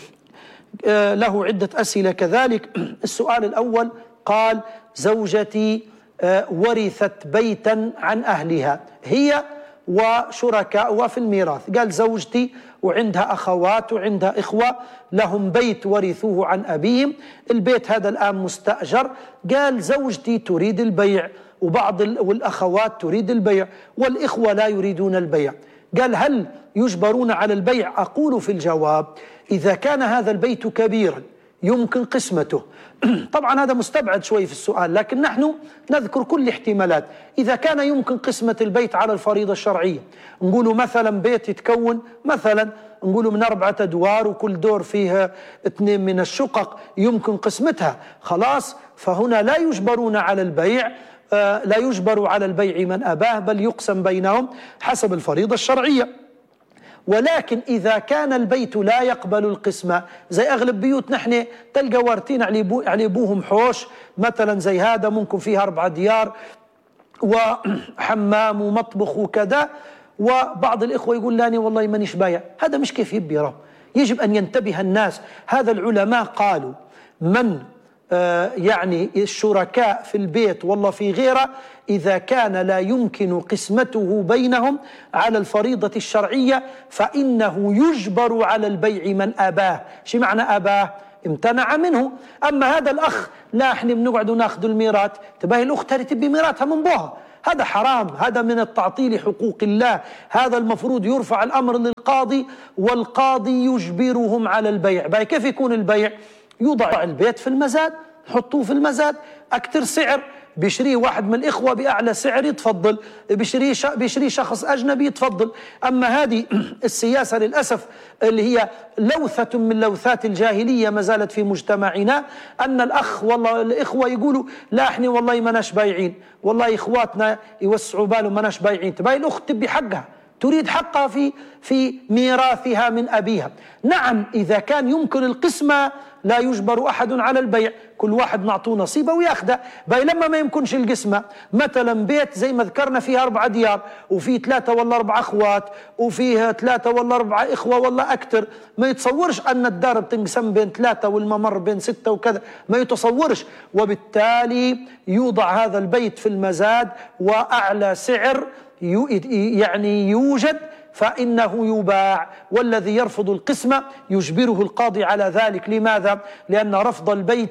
له عدة أسئلة كذلك. السؤال الأول قال زوجتي ورثت بيتا عن أهلها هي وشركاء في الميراث. قال زوجتي وعندها أخوات وعندها إخوة لهم بيت ورثوه عن أبيهم، البيت هذا الآن مستأجر. قال زوجتي تريد البيع وبعض والأخوات تريد البيع والإخوة لا يريدون البيع، قال هل يجبرون على البيع؟ أقول في الجواب إذا كان هذا البيت كبيرا يمكن قسمته. طبعا هذا مستبعد شوي في السؤال، لكن نحن نذكر كل الاحتمالات. إذا كان يمكن قسمة البيت على الفريضة الشرعية، نقولوا مثلا بيت يتكون مثلا نقولوا من 4 أدوار وكل دور فيه 2 من الشقق يمكن قسمتها، خلاص فهنا لا يجبرون على البيع، لا يجبر على البيع من أباه، بل يقسم بينهم حسب الفريضة الشرعية. ولكن إذا كان البيت لا يقبل القسمة، زي أغلب بيوت نحن تلقى وارتين على أبوهم حوش مثلا زي هذا، ممكن فيها 4 ديار وحمام ومطبخ وكذا، وبعض الإخوة يقول لاني والله مانيش بايع. هذا مش كيف يبي. يجب أن ينتبه الناس. هذا العلماء قالوا من يعني الشركاء في البيت والله في غيره، إذا كان لا يمكن قسمته بينهم على الفريضة الشرعية فإنه يجبر على البيع من أباه. شو معنى أباه؟ امتنع منه. أما هذا الأخ لا، احنا بنقعد ناخذ الميراث، تباهي الأخت هذه تبي ميراثها من بوها، هذا حرام، هذا من التعطيل حقوق الله. هذا المفروض يرفع الأمر للقاضي، والقاضي يجبرهم على البيع. باي كيف يكون البيع؟ يوضع البيت في المزاد، نحطوه في المزاد، أكثر سعر بيشريه واحد من الإخوة بأعلى سعر يتفضل، بيشريه شخص أجنبي يتفضل. أما هذه السياسة للأسف اللي هي لوثة من لوثات الجاهلية ما زالت في مجتمعنا، أن الأخ والله الإخوة يقولوا لا احنا والله مناش بايعين، والله إخواتنا يوسعوا بالهم مناش بايعين. تباي الأخت تبي حقها، تريد حقها في ميراثها من أبيها. نعم إذا كان يمكن القسمة لا يجبر أحد على البيع، كل واحد نعطوه نصيبه وياخده. باي لما ما يمكنش القسمة، مثلا بيت زي ما ذكرنا فيه 4 ديار وفيه 3 ولا 4 أخوات وفيه 3 ولا 4 إخوة ولا أكثر، ما يتصورش أن الدار بتنقسم بين 3 والممر بين 6 وكذا، ما يتصورش. وبالتالي يوضع هذا البيت في المزاد، وأعلى سعر يعني يوجد فإنه يباع. والذي يرفض القسمة يجبره القاضي على ذلك. لماذا؟ لأن رفض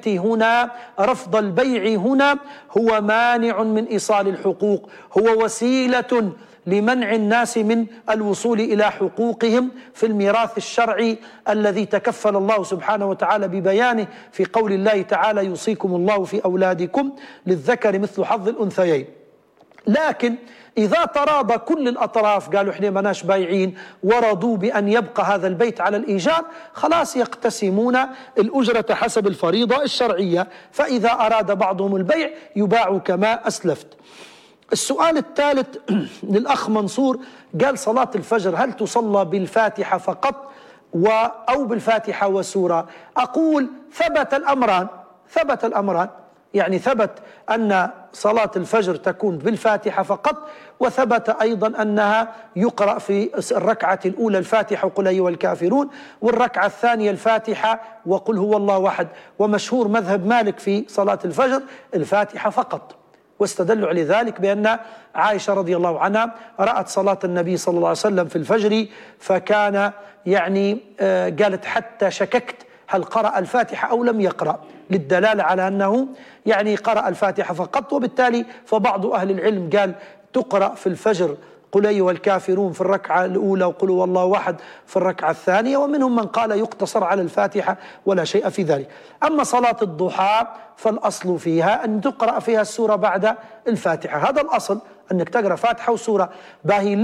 البيع هنا هو مانع من إيصال الحقوق، هو وسيلة لمنع الناس من الوصول إلى حقوقهم في الميراث الشرعي الذي تكفل الله سبحانه وتعالى ببيانه في قول الله تعالى: يوصيكم الله في أولادكم للذكر مثل حظ الأنثيين. لكن إذا تراضى كل الأطراف، قالوا إحنا مناش بايعين، ورضوا بأن يبقى هذا البيت على الإيجار، خلاص يقتسمون الأجرة حسب الفريضة الشرعية. فإذا أراد بعضهم البيع يباع كما أسلفت. السؤال الثالث للأخ منصور، قال صلاة الفجر هل تصلى بالفاتحة فقط أو بالفاتحة وسورة؟ أقول ثبت الأمران، يعني ثبت أن صلاة الفجر تكون بالفاتحة فقط، وثبت أيضا أنها يقرأ في الركعة الأولى الفاتحة وقل أيها الكافرون، والركعة الثانية الفاتحة وقل هو الله أحد. ومشهور مذهب مالك في صلاة الفجر الفاتحة فقط، واستدلوا على ذلك بأن عائشة رضي الله عنها رأت صلاة النبي صلى الله عليه وسلم في الفجر، فكان يعني قالت حتى شككت هل قرأ الفاتحة أو لم يقرأ، للدلالة على أنه يعني قرأ الفاتحة فقط. وبالتالي فبعض أهل العلم قال تقرأ في الفجر قل أيها الكافرون في الركعة الأولى وقل هو الله أحد في الركعة الثانية، ومنهم من قال يقتصر على الفاتحة ولا شيء في ذلك. أما صلاة الضحى فالأصل فيها أن تقرأ فيها السورة بعد الفاتحة، هذا الأصل أنك تقرأ فاتحة وسورة. باهي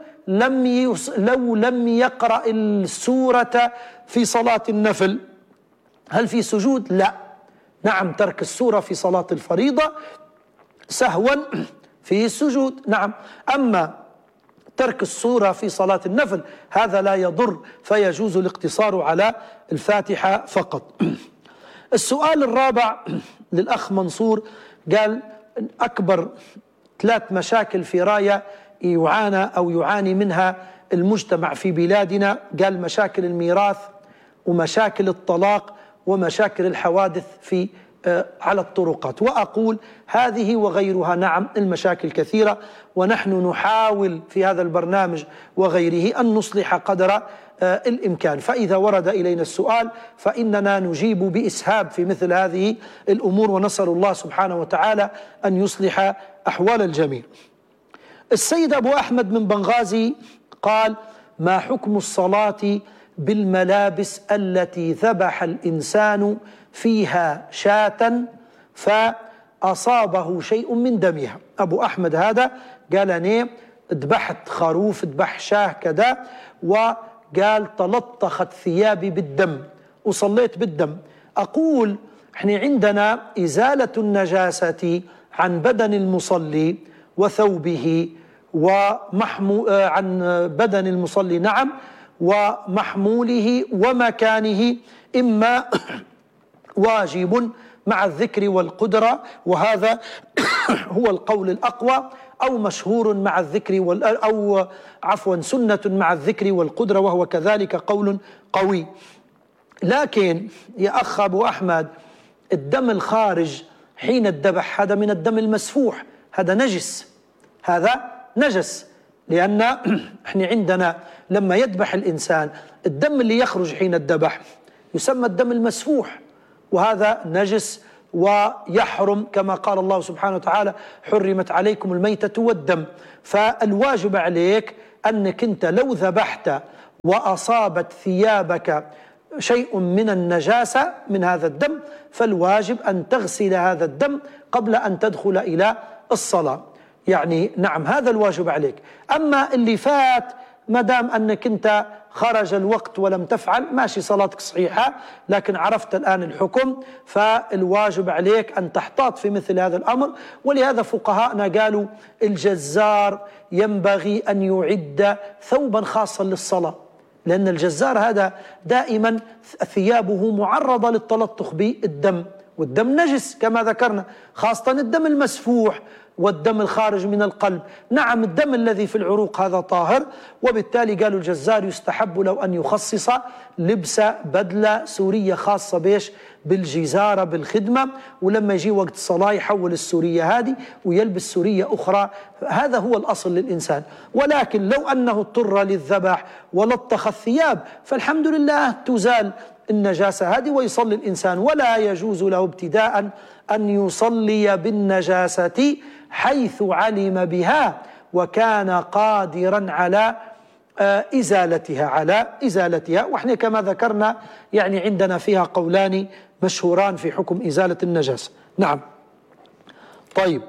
لو لم يقرأ السورة في صلاة النفل هل في سجود؟ لا. نعم، ترك السورة في صلاة الفريضة سهوا فيه السجود، نعم. أما ترك السورة في صلاة النفل هذا لا يضر، فيجوز الاقتصار على الفاتحة فقط. السؤال الرابع للأخ منصور، قال أكبر 3 مشاكل في راية يعاني منها المجتمع في بلادنا، قال مشاكل الميراث ومشاكل الطلاق ومشاكل الحوادث على الطرقات. وأقول هذه وغيرها نعم المشاكل كثيرة، ونحن نحاول في هذا البرنامج وغيره أن نصلح قدر الإمكان. فإذا ورد إلينا السؤال فإننا نجيب بإسهاب في مثل هذه الأمور، ونسأل الله سبحانه وتعالى أن يصلح أحوال الجميع. السيد أبو أحمد من بنغازي قال: ما حكم الصلاة بالملابس التي ذبح الإنسان فيها شاة فأصابه شيء من دمها؟ أبو أحمد هذا قال أنا ذبحت خروف، ذبح شاه كذا، وقال تلطخت ثيابي بالدم وصليت بالدم. أقول احنا عندنا إزالة النجاسة عن بدن المصلي وثوبه عن بدن المصلي نعم، ومحموله ومكانه، إما واجب مع الذكر والقدرة، وهذا هو القول الأقوى، أو مشهور مع الذكر أو عفوا سنة مع الذكر والقدرة، وهو كذلك قول قوي. لكن يا أخ أبو أحمد، الدم الخارج حين الذبح هذا من الدم المسفوح، هذا نجس، هذا نجس، لأن احنا عندنا لما يذبح الإنسان الدم اللي يخرج حين الذبح يسمى الدم المسفوح، وهذا نجس ويحرم، كما قال الله سبحانه وتعالى: حرمت عليكم الميتة والدم. فالواجب عليك أنك أنت لو ذبحت وأصابت ثيابك شيء من النجاسة من هذا الدم، فالواجب أن تغسل هذا الدم قبل أن تدخل إلى الصلاة. يعني نعم، هذا الواجب عليك. أما اللي فات ما دام أنك أنت خرج الوقت ولم تفعل، ماشي، صلاتك صحيحة، لكن عرفت الآن الحكم، فالواجب عليك أن تحتاط في مثل هذا الأمر. ولهذا فقهاءنا قالوا الجزار ينبغي أن يعد ثوبا خاصا للصلاة، لأن الجزار هذا دائما ثيابه معرضة للتلطخ بالدم، والدم نجس كما ذكرنا، خاصة الدم المسفوح والدم الخارج من القلب. نعم، الدم الذي في العروق هذا طاهر، وبالتالي قالوا الجزار يستحب له أن يخصص لبس بدلة سورية خاصة بيش بالجزارة بالخدمة، ولما يجي وقت الصلاة يحول السورية هذه ويلبس سورية أخرى. هذا هو الأصل للإنسان. ولكن لو أنه اضطر للذبح ولطخ الثياب فالحمد لله تزال النجاسة هذه ويصلي الإنسان، ولا يجوز له ابتداء أن يصلي بالنجاسة حيث علم بها وكان قادرا على إزالتها. وإحنا كما ذكرنا يعني عندنا فيها قولان مشهوران في حكم إزالة النجاسة. نعم. طيب،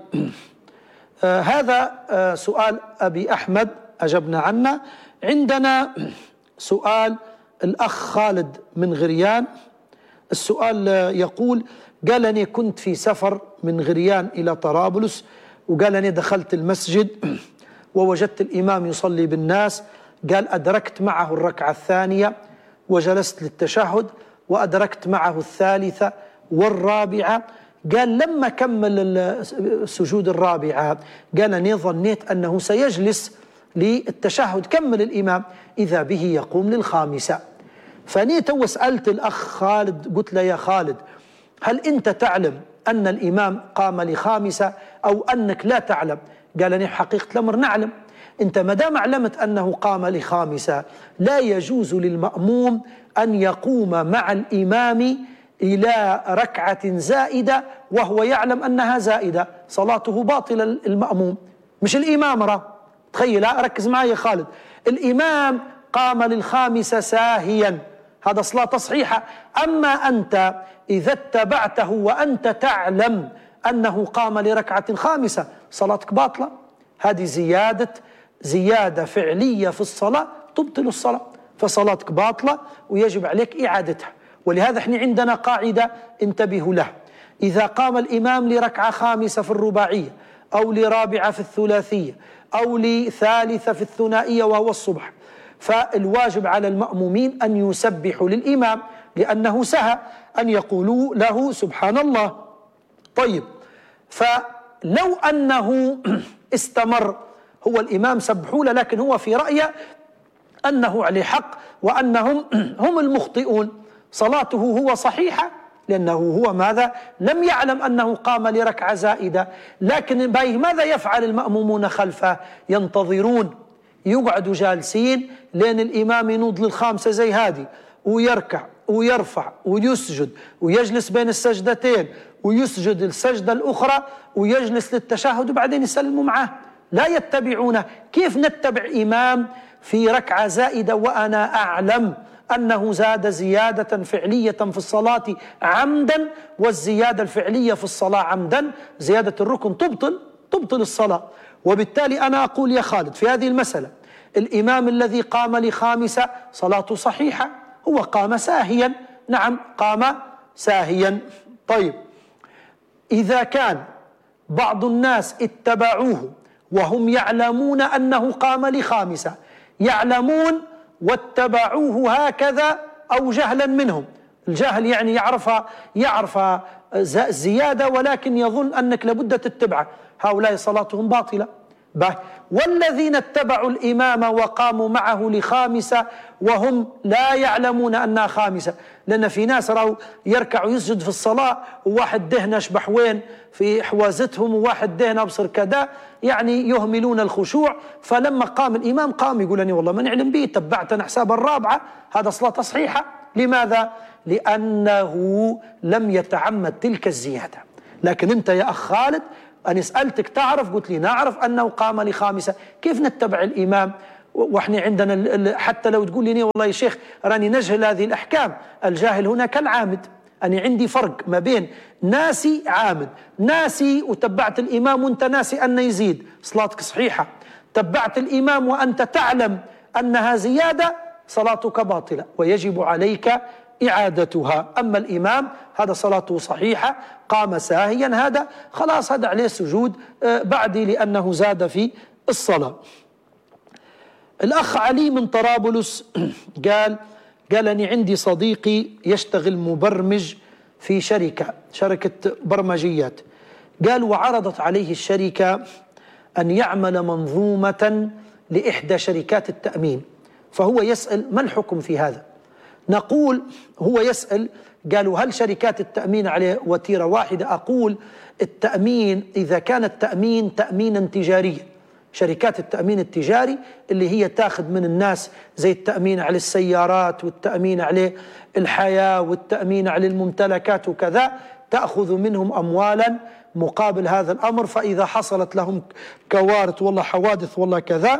هذا سؤال أبي أحمد أجبنا عنه. عندنا سؤال الأخ خالد من غريان. السؤال يقول: قال أني كنت في سفر من غريان إلى طرابلس، وقال أني دخلت المسجد ووجدت الإمام يصلي بالناس، قال أدركت معه الركعة الثانية وجلست للتشهد، وأدركت معه الثالثة والرابعة. قال لما كمل السجود الرابعة قال أني ظنيت أنه سيجلس للتشهد، كمل الإمام، إذا به يقوم للخامسة. فأني تو سألت الأخ خالد، قلت له: يا خالد، هل أنت تعلم أن الإمام قام لخامسة أو أنك لا تعلم؟ قال: أنا حقيقة الأمر نعلم. أنت ما دام علمت أنه قام لخامسة لا يجوز للمأموم أن يقوم مع الإمام إلى ركعة زائدة وهو يعلم أنها زائدة، صلاته باطلة. المأموم مش الإمام. تخيل، ركز معي يا خالد، الإمام قام للخامسة ساهيا، هذا صلاة صحيحة. أما أنت إذا اتبعته وأنت تعلم أنه قام لركعة خامسة صلاتك باطلة. هذه زيادة فعلية في الصلاة تبطل الصلاة، فصلاتك باطلة ويجب عليك إعادتها. ولهذا احنا عندنا قاعدة انتبهوا لها: إذا قام الإمام لركعة خامسة في الرباعية أو لرابعة في الثلاثية أو لثالثة في الثنائية وهو الصبح، فالواجب على المأمومين أن يسبحوا للإمام لأنه سهى، أن يقولوا له سبحان الله. طيب، فلو أنه استمر هو الإمام سبحوا له، لكن هو في رأيه أنه عليه حق وأنهم هم المخطئون، صلاته هو صحيحة لأنه هو ماذا؟ لم يعلم أنه قام لركعة زائدة. لكن ماذا يفعل المأمومون خلفه؟ ينتظرون، يقعدوا جالسين لأن الإمام ينوض للخامسة زي هذه، ويركع ويرفع ويسجد ويجلس بين السجدتين ويسجد السجدة الأخرى ويجلس للتشهد وبعدين يسلموا معه. لا يتبعونه. كيف نتبع إمام في ركعة زائدة وأنا أعلم أنه زاد زيادة فعلية في الصلاة عمدا، والزيادة الفعلية في الصلاة عمدا زيادة الركن تبطل الصلاة. وبالتالي أنا أقول يا خالد في هذه المسألة: الإمام الذي قام لخامسة صلاته صحيحة، هو قام ساهيا. نعم، قام ساهيا. طيب، إذا كان بعض الناس اتبعوه وهم يعلمون أنه قام لخامسة، يعلمون واتبعوه هكذا أو جهلا منهم. الجاهل يعني يعرف زيادة ولكن يظن أنك لابد تتبعه، هؤلاء صلاتهم باطلة. والذين اتبعوا الإمام وقاموا معه لخامسة وهم لا يعلمون أنها خامسة، لأن في ناس رأوا يركع ويسجد في الصلاة وواحد دهن أشبح وين في حوازتهم وواحد دهن أبصر كذا، يعني يهملون الخشوع. فلما قام الإمام قام يقول أني والله ما نعلم به، تبعتنا حساب الرابعة، هذا صلاة صحيحة. لماذا؟ لأنه لم يتعمد تلك الزيادة. لكن أنت يا أخ خالد أنا سألتك تعرف، قلت لي نعرف أنه قام لخامسة، كيف نتبع الإمام وإحنا عندنا حتى لو تقول لي والله يا شيخ راني نجهل هذه الأحكام، الجاهل هنا كالعامد. أنا عندي فرق ما بين ناسي عامد، ناسي وتبعت الإمام وأنت ناسي أنه يزيد، صلاتك صحيحة. تبعت الإمام وأنت تعلم أنها زيادة، صلاتك باطلة ويجب عليك إعادتها. أما الإمام هذا صلاته صحيحة، قام ساهيا، هذا خلاص هذا عليه سجود بعدي لأنه زاد في الصلاة. الأخ علي من طرابلس قال أني عندي صديقي يشتغل مبرمج في شركة برمجيات، قال وعرضت عليه الشركة أن يعمل منظومة لإحدى شركات التأمين، فهو يسأل ما الحكم في هذا؟ نقول هو يسأل، قالوا هل شركات التأمين عليه وتيرة واحدة؟ أقول التأمين إذا كان التأمين تأمينا تجاريا، شركات التأمين التجاري اللي هي تاخذ من الناس زي التأمين على السيارات والتأمين على الحياة والتأمين على الممتلكات وكذا، تأخذ منهم أموالا مقابل هذا الأمر، فإذا حصلت لهم كوارث والله حوادث والله كذا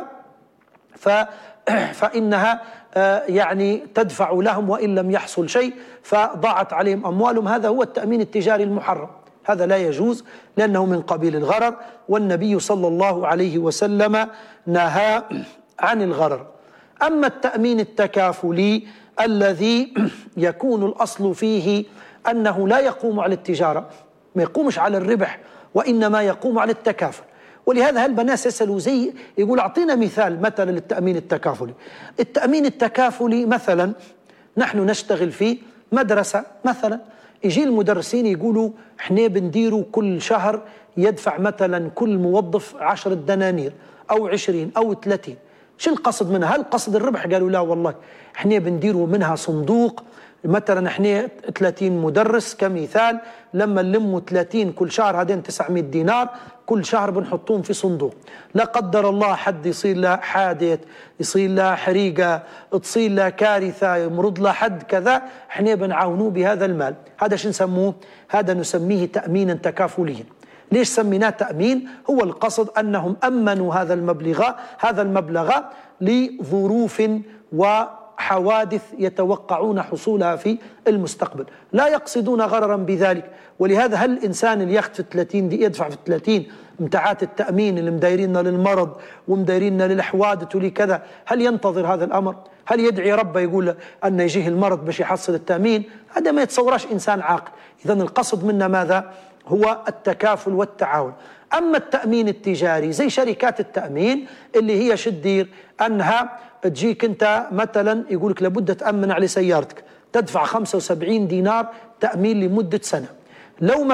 فإنها يعني تدفع لهم وإن لم يحصل شيء فضاعت عليهم أموالهم. هذا هو التأمين التجاري المحرم، هذا لا يجوز لأنه من قبيل الغرر، والنبي صلى الله عليه وسلم نهى عن الغرر. أما التأمين التكافلي الذي يكون الأصل فيه أنه لا يقوم على التجارة، ما يقومش على الربح وإنما يقوم على التكافل. ولهذا هالبناس يسألوا زي يقول أعطينا مثلا للتأمين التكافلي. التأمين التكافلي مثلا نحن نشتغل في مدرسة مثلا، يجي المدرسين يقولوا احنا بنديروا كل شهر يدفع مثلا كل موظف 10 دنانير أو 20 أو 30. شو القصد منها؟ هل قصد الربح؟ قالوا لا والله احنا بنديروا منها صندوق، مثلا احنا 30 مدرس كمثال، لما نلموا 30 كل شهر هذين 900 دينار كل شهر بنحطوهم في صندوق، لا قدر الله حد يصير له حادث، يصير له حريقة، تصير له كارثة، يمرض له حد كذا، احنا بنعاونوه بهذا المال. هذا شو نسموه؟ هذا نسميه تأمينا تكافليا. ليش سميناه تأمين؟ هو القصد أنهم أمنوا هذا المبلغ لظروف وحوادث يتوقعون حصولها في المستقبل، لا يقصدون غررا بذلك. ولهذا هل الإنسان اللي ياخذ في 30 دي يدفع في 30 متاعات التأمين اللي مدايريننا للمرض ومدايريننا للحوادث ولكذا، هل ينتظر هذا الأمر؟ هل يدعي ربه يقول أن يجيه المرض باش يحصل التأمين؟ هذا ما يتصورش إنسان عاقل. إذن القصد منا ماذا؟ هو التكافل والتعاون. أما التأمين التجاري زي شركات التأمين اللي هي شدير أنها تجيك أنت مثلا يقولك لابد تأمن على سيارتك، تدفع 75 دينار تأمين لمدة سنة، لو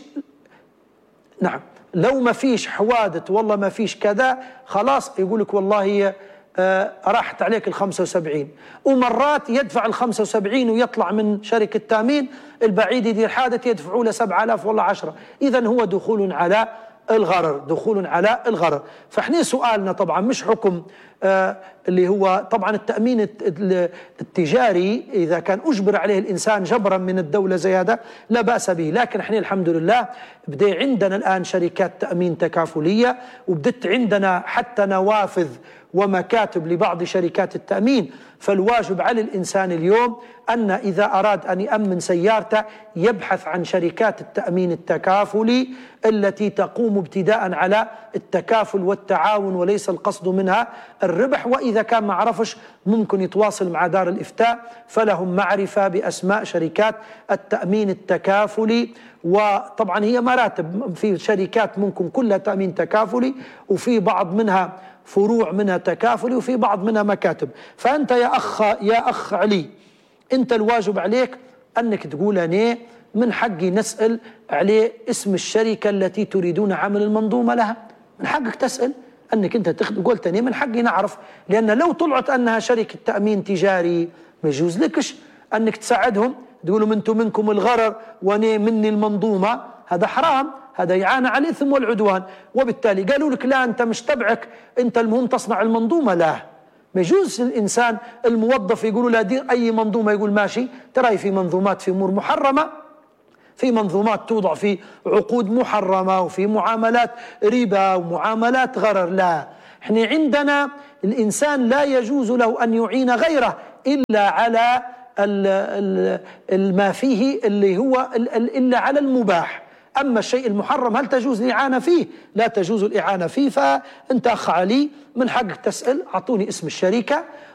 ما فيش حوادث والله ما فيش كذا خلاص يقولك والله راحت عليك 75. ومرات يدفع 75 ويطلع من شركة تأمين البعيد يدير حادث يدفعوا له 7000 والله 10. إذن هو دخول على الغرر. فاحنا سؤالنا طبعا مش حكم اللي هو طبعا التأمين التجاري إذا كان أجبر عليه الإنسان جبرا من الدولة زي هذا لا بأس به، لكن احنا الحمد لله بدأ عندنا الآن شركات تأمين تكافلية، وبدت عندنا حتى نوافذ ومكاتب لبعض شركات التأمين. فالواجب على الإنسان اليوم أن إذا أراد أن يأمن سيارته يبحث عن شركات التأمين التكافلي التي تقوم ابتداء على التكافل والتعاون وليس القصد منها الربح. وإذا كان ما عرفش ممكن يتواصل مع دار الإفتاء فلهم معرفة بأسماء شركات التأمين التكافلي. وطبعا هي مراتب، في شركات ممكن كلها تأمين تكافلي وفي بعض منها فروع منها تكافلي وفي بعض منها مكاتب. فأنت يا أخ علي، أنت الواجب عليك أنك تقول أنا من حقي نسأل عليه اسم الشركة التي تريدون عمل المنظومة لها، من حقك تسأل أنك أنت قلت أنا من حقي نعرف، لأن لو طلعت أنها شركة تأمين تجاري ما يجوز لكش أنك تساعدهم، تقولوا منكم الغرر وأنا مني المنظومة، هذا حرام، هذا يعانى على الإثم والعدوان. وبالتالي قالوا لك لا أنت مش تبعك، أنت المهم تصنع المنظومة. لا، ما يجوز الإنسان الموظف يقولوا لا دير أي منظومة يقول ماشي. ترى في منظومات في أمور محرمة، في منظومات توضع في عقود محرمة وفي معاملات ربا ومعاملات غرر. لا، احنا عندنا الإنسان لا يجوز له أن يعين غيره إلا على ما فيه اللي هو إلا على المباح. أما الشيء المحرم هل تجوز الإعانة فيه؟ لا تجوز الإعانة فيه. فأنت أخ علي من حقك تسأل، أعطوني اسم الشركة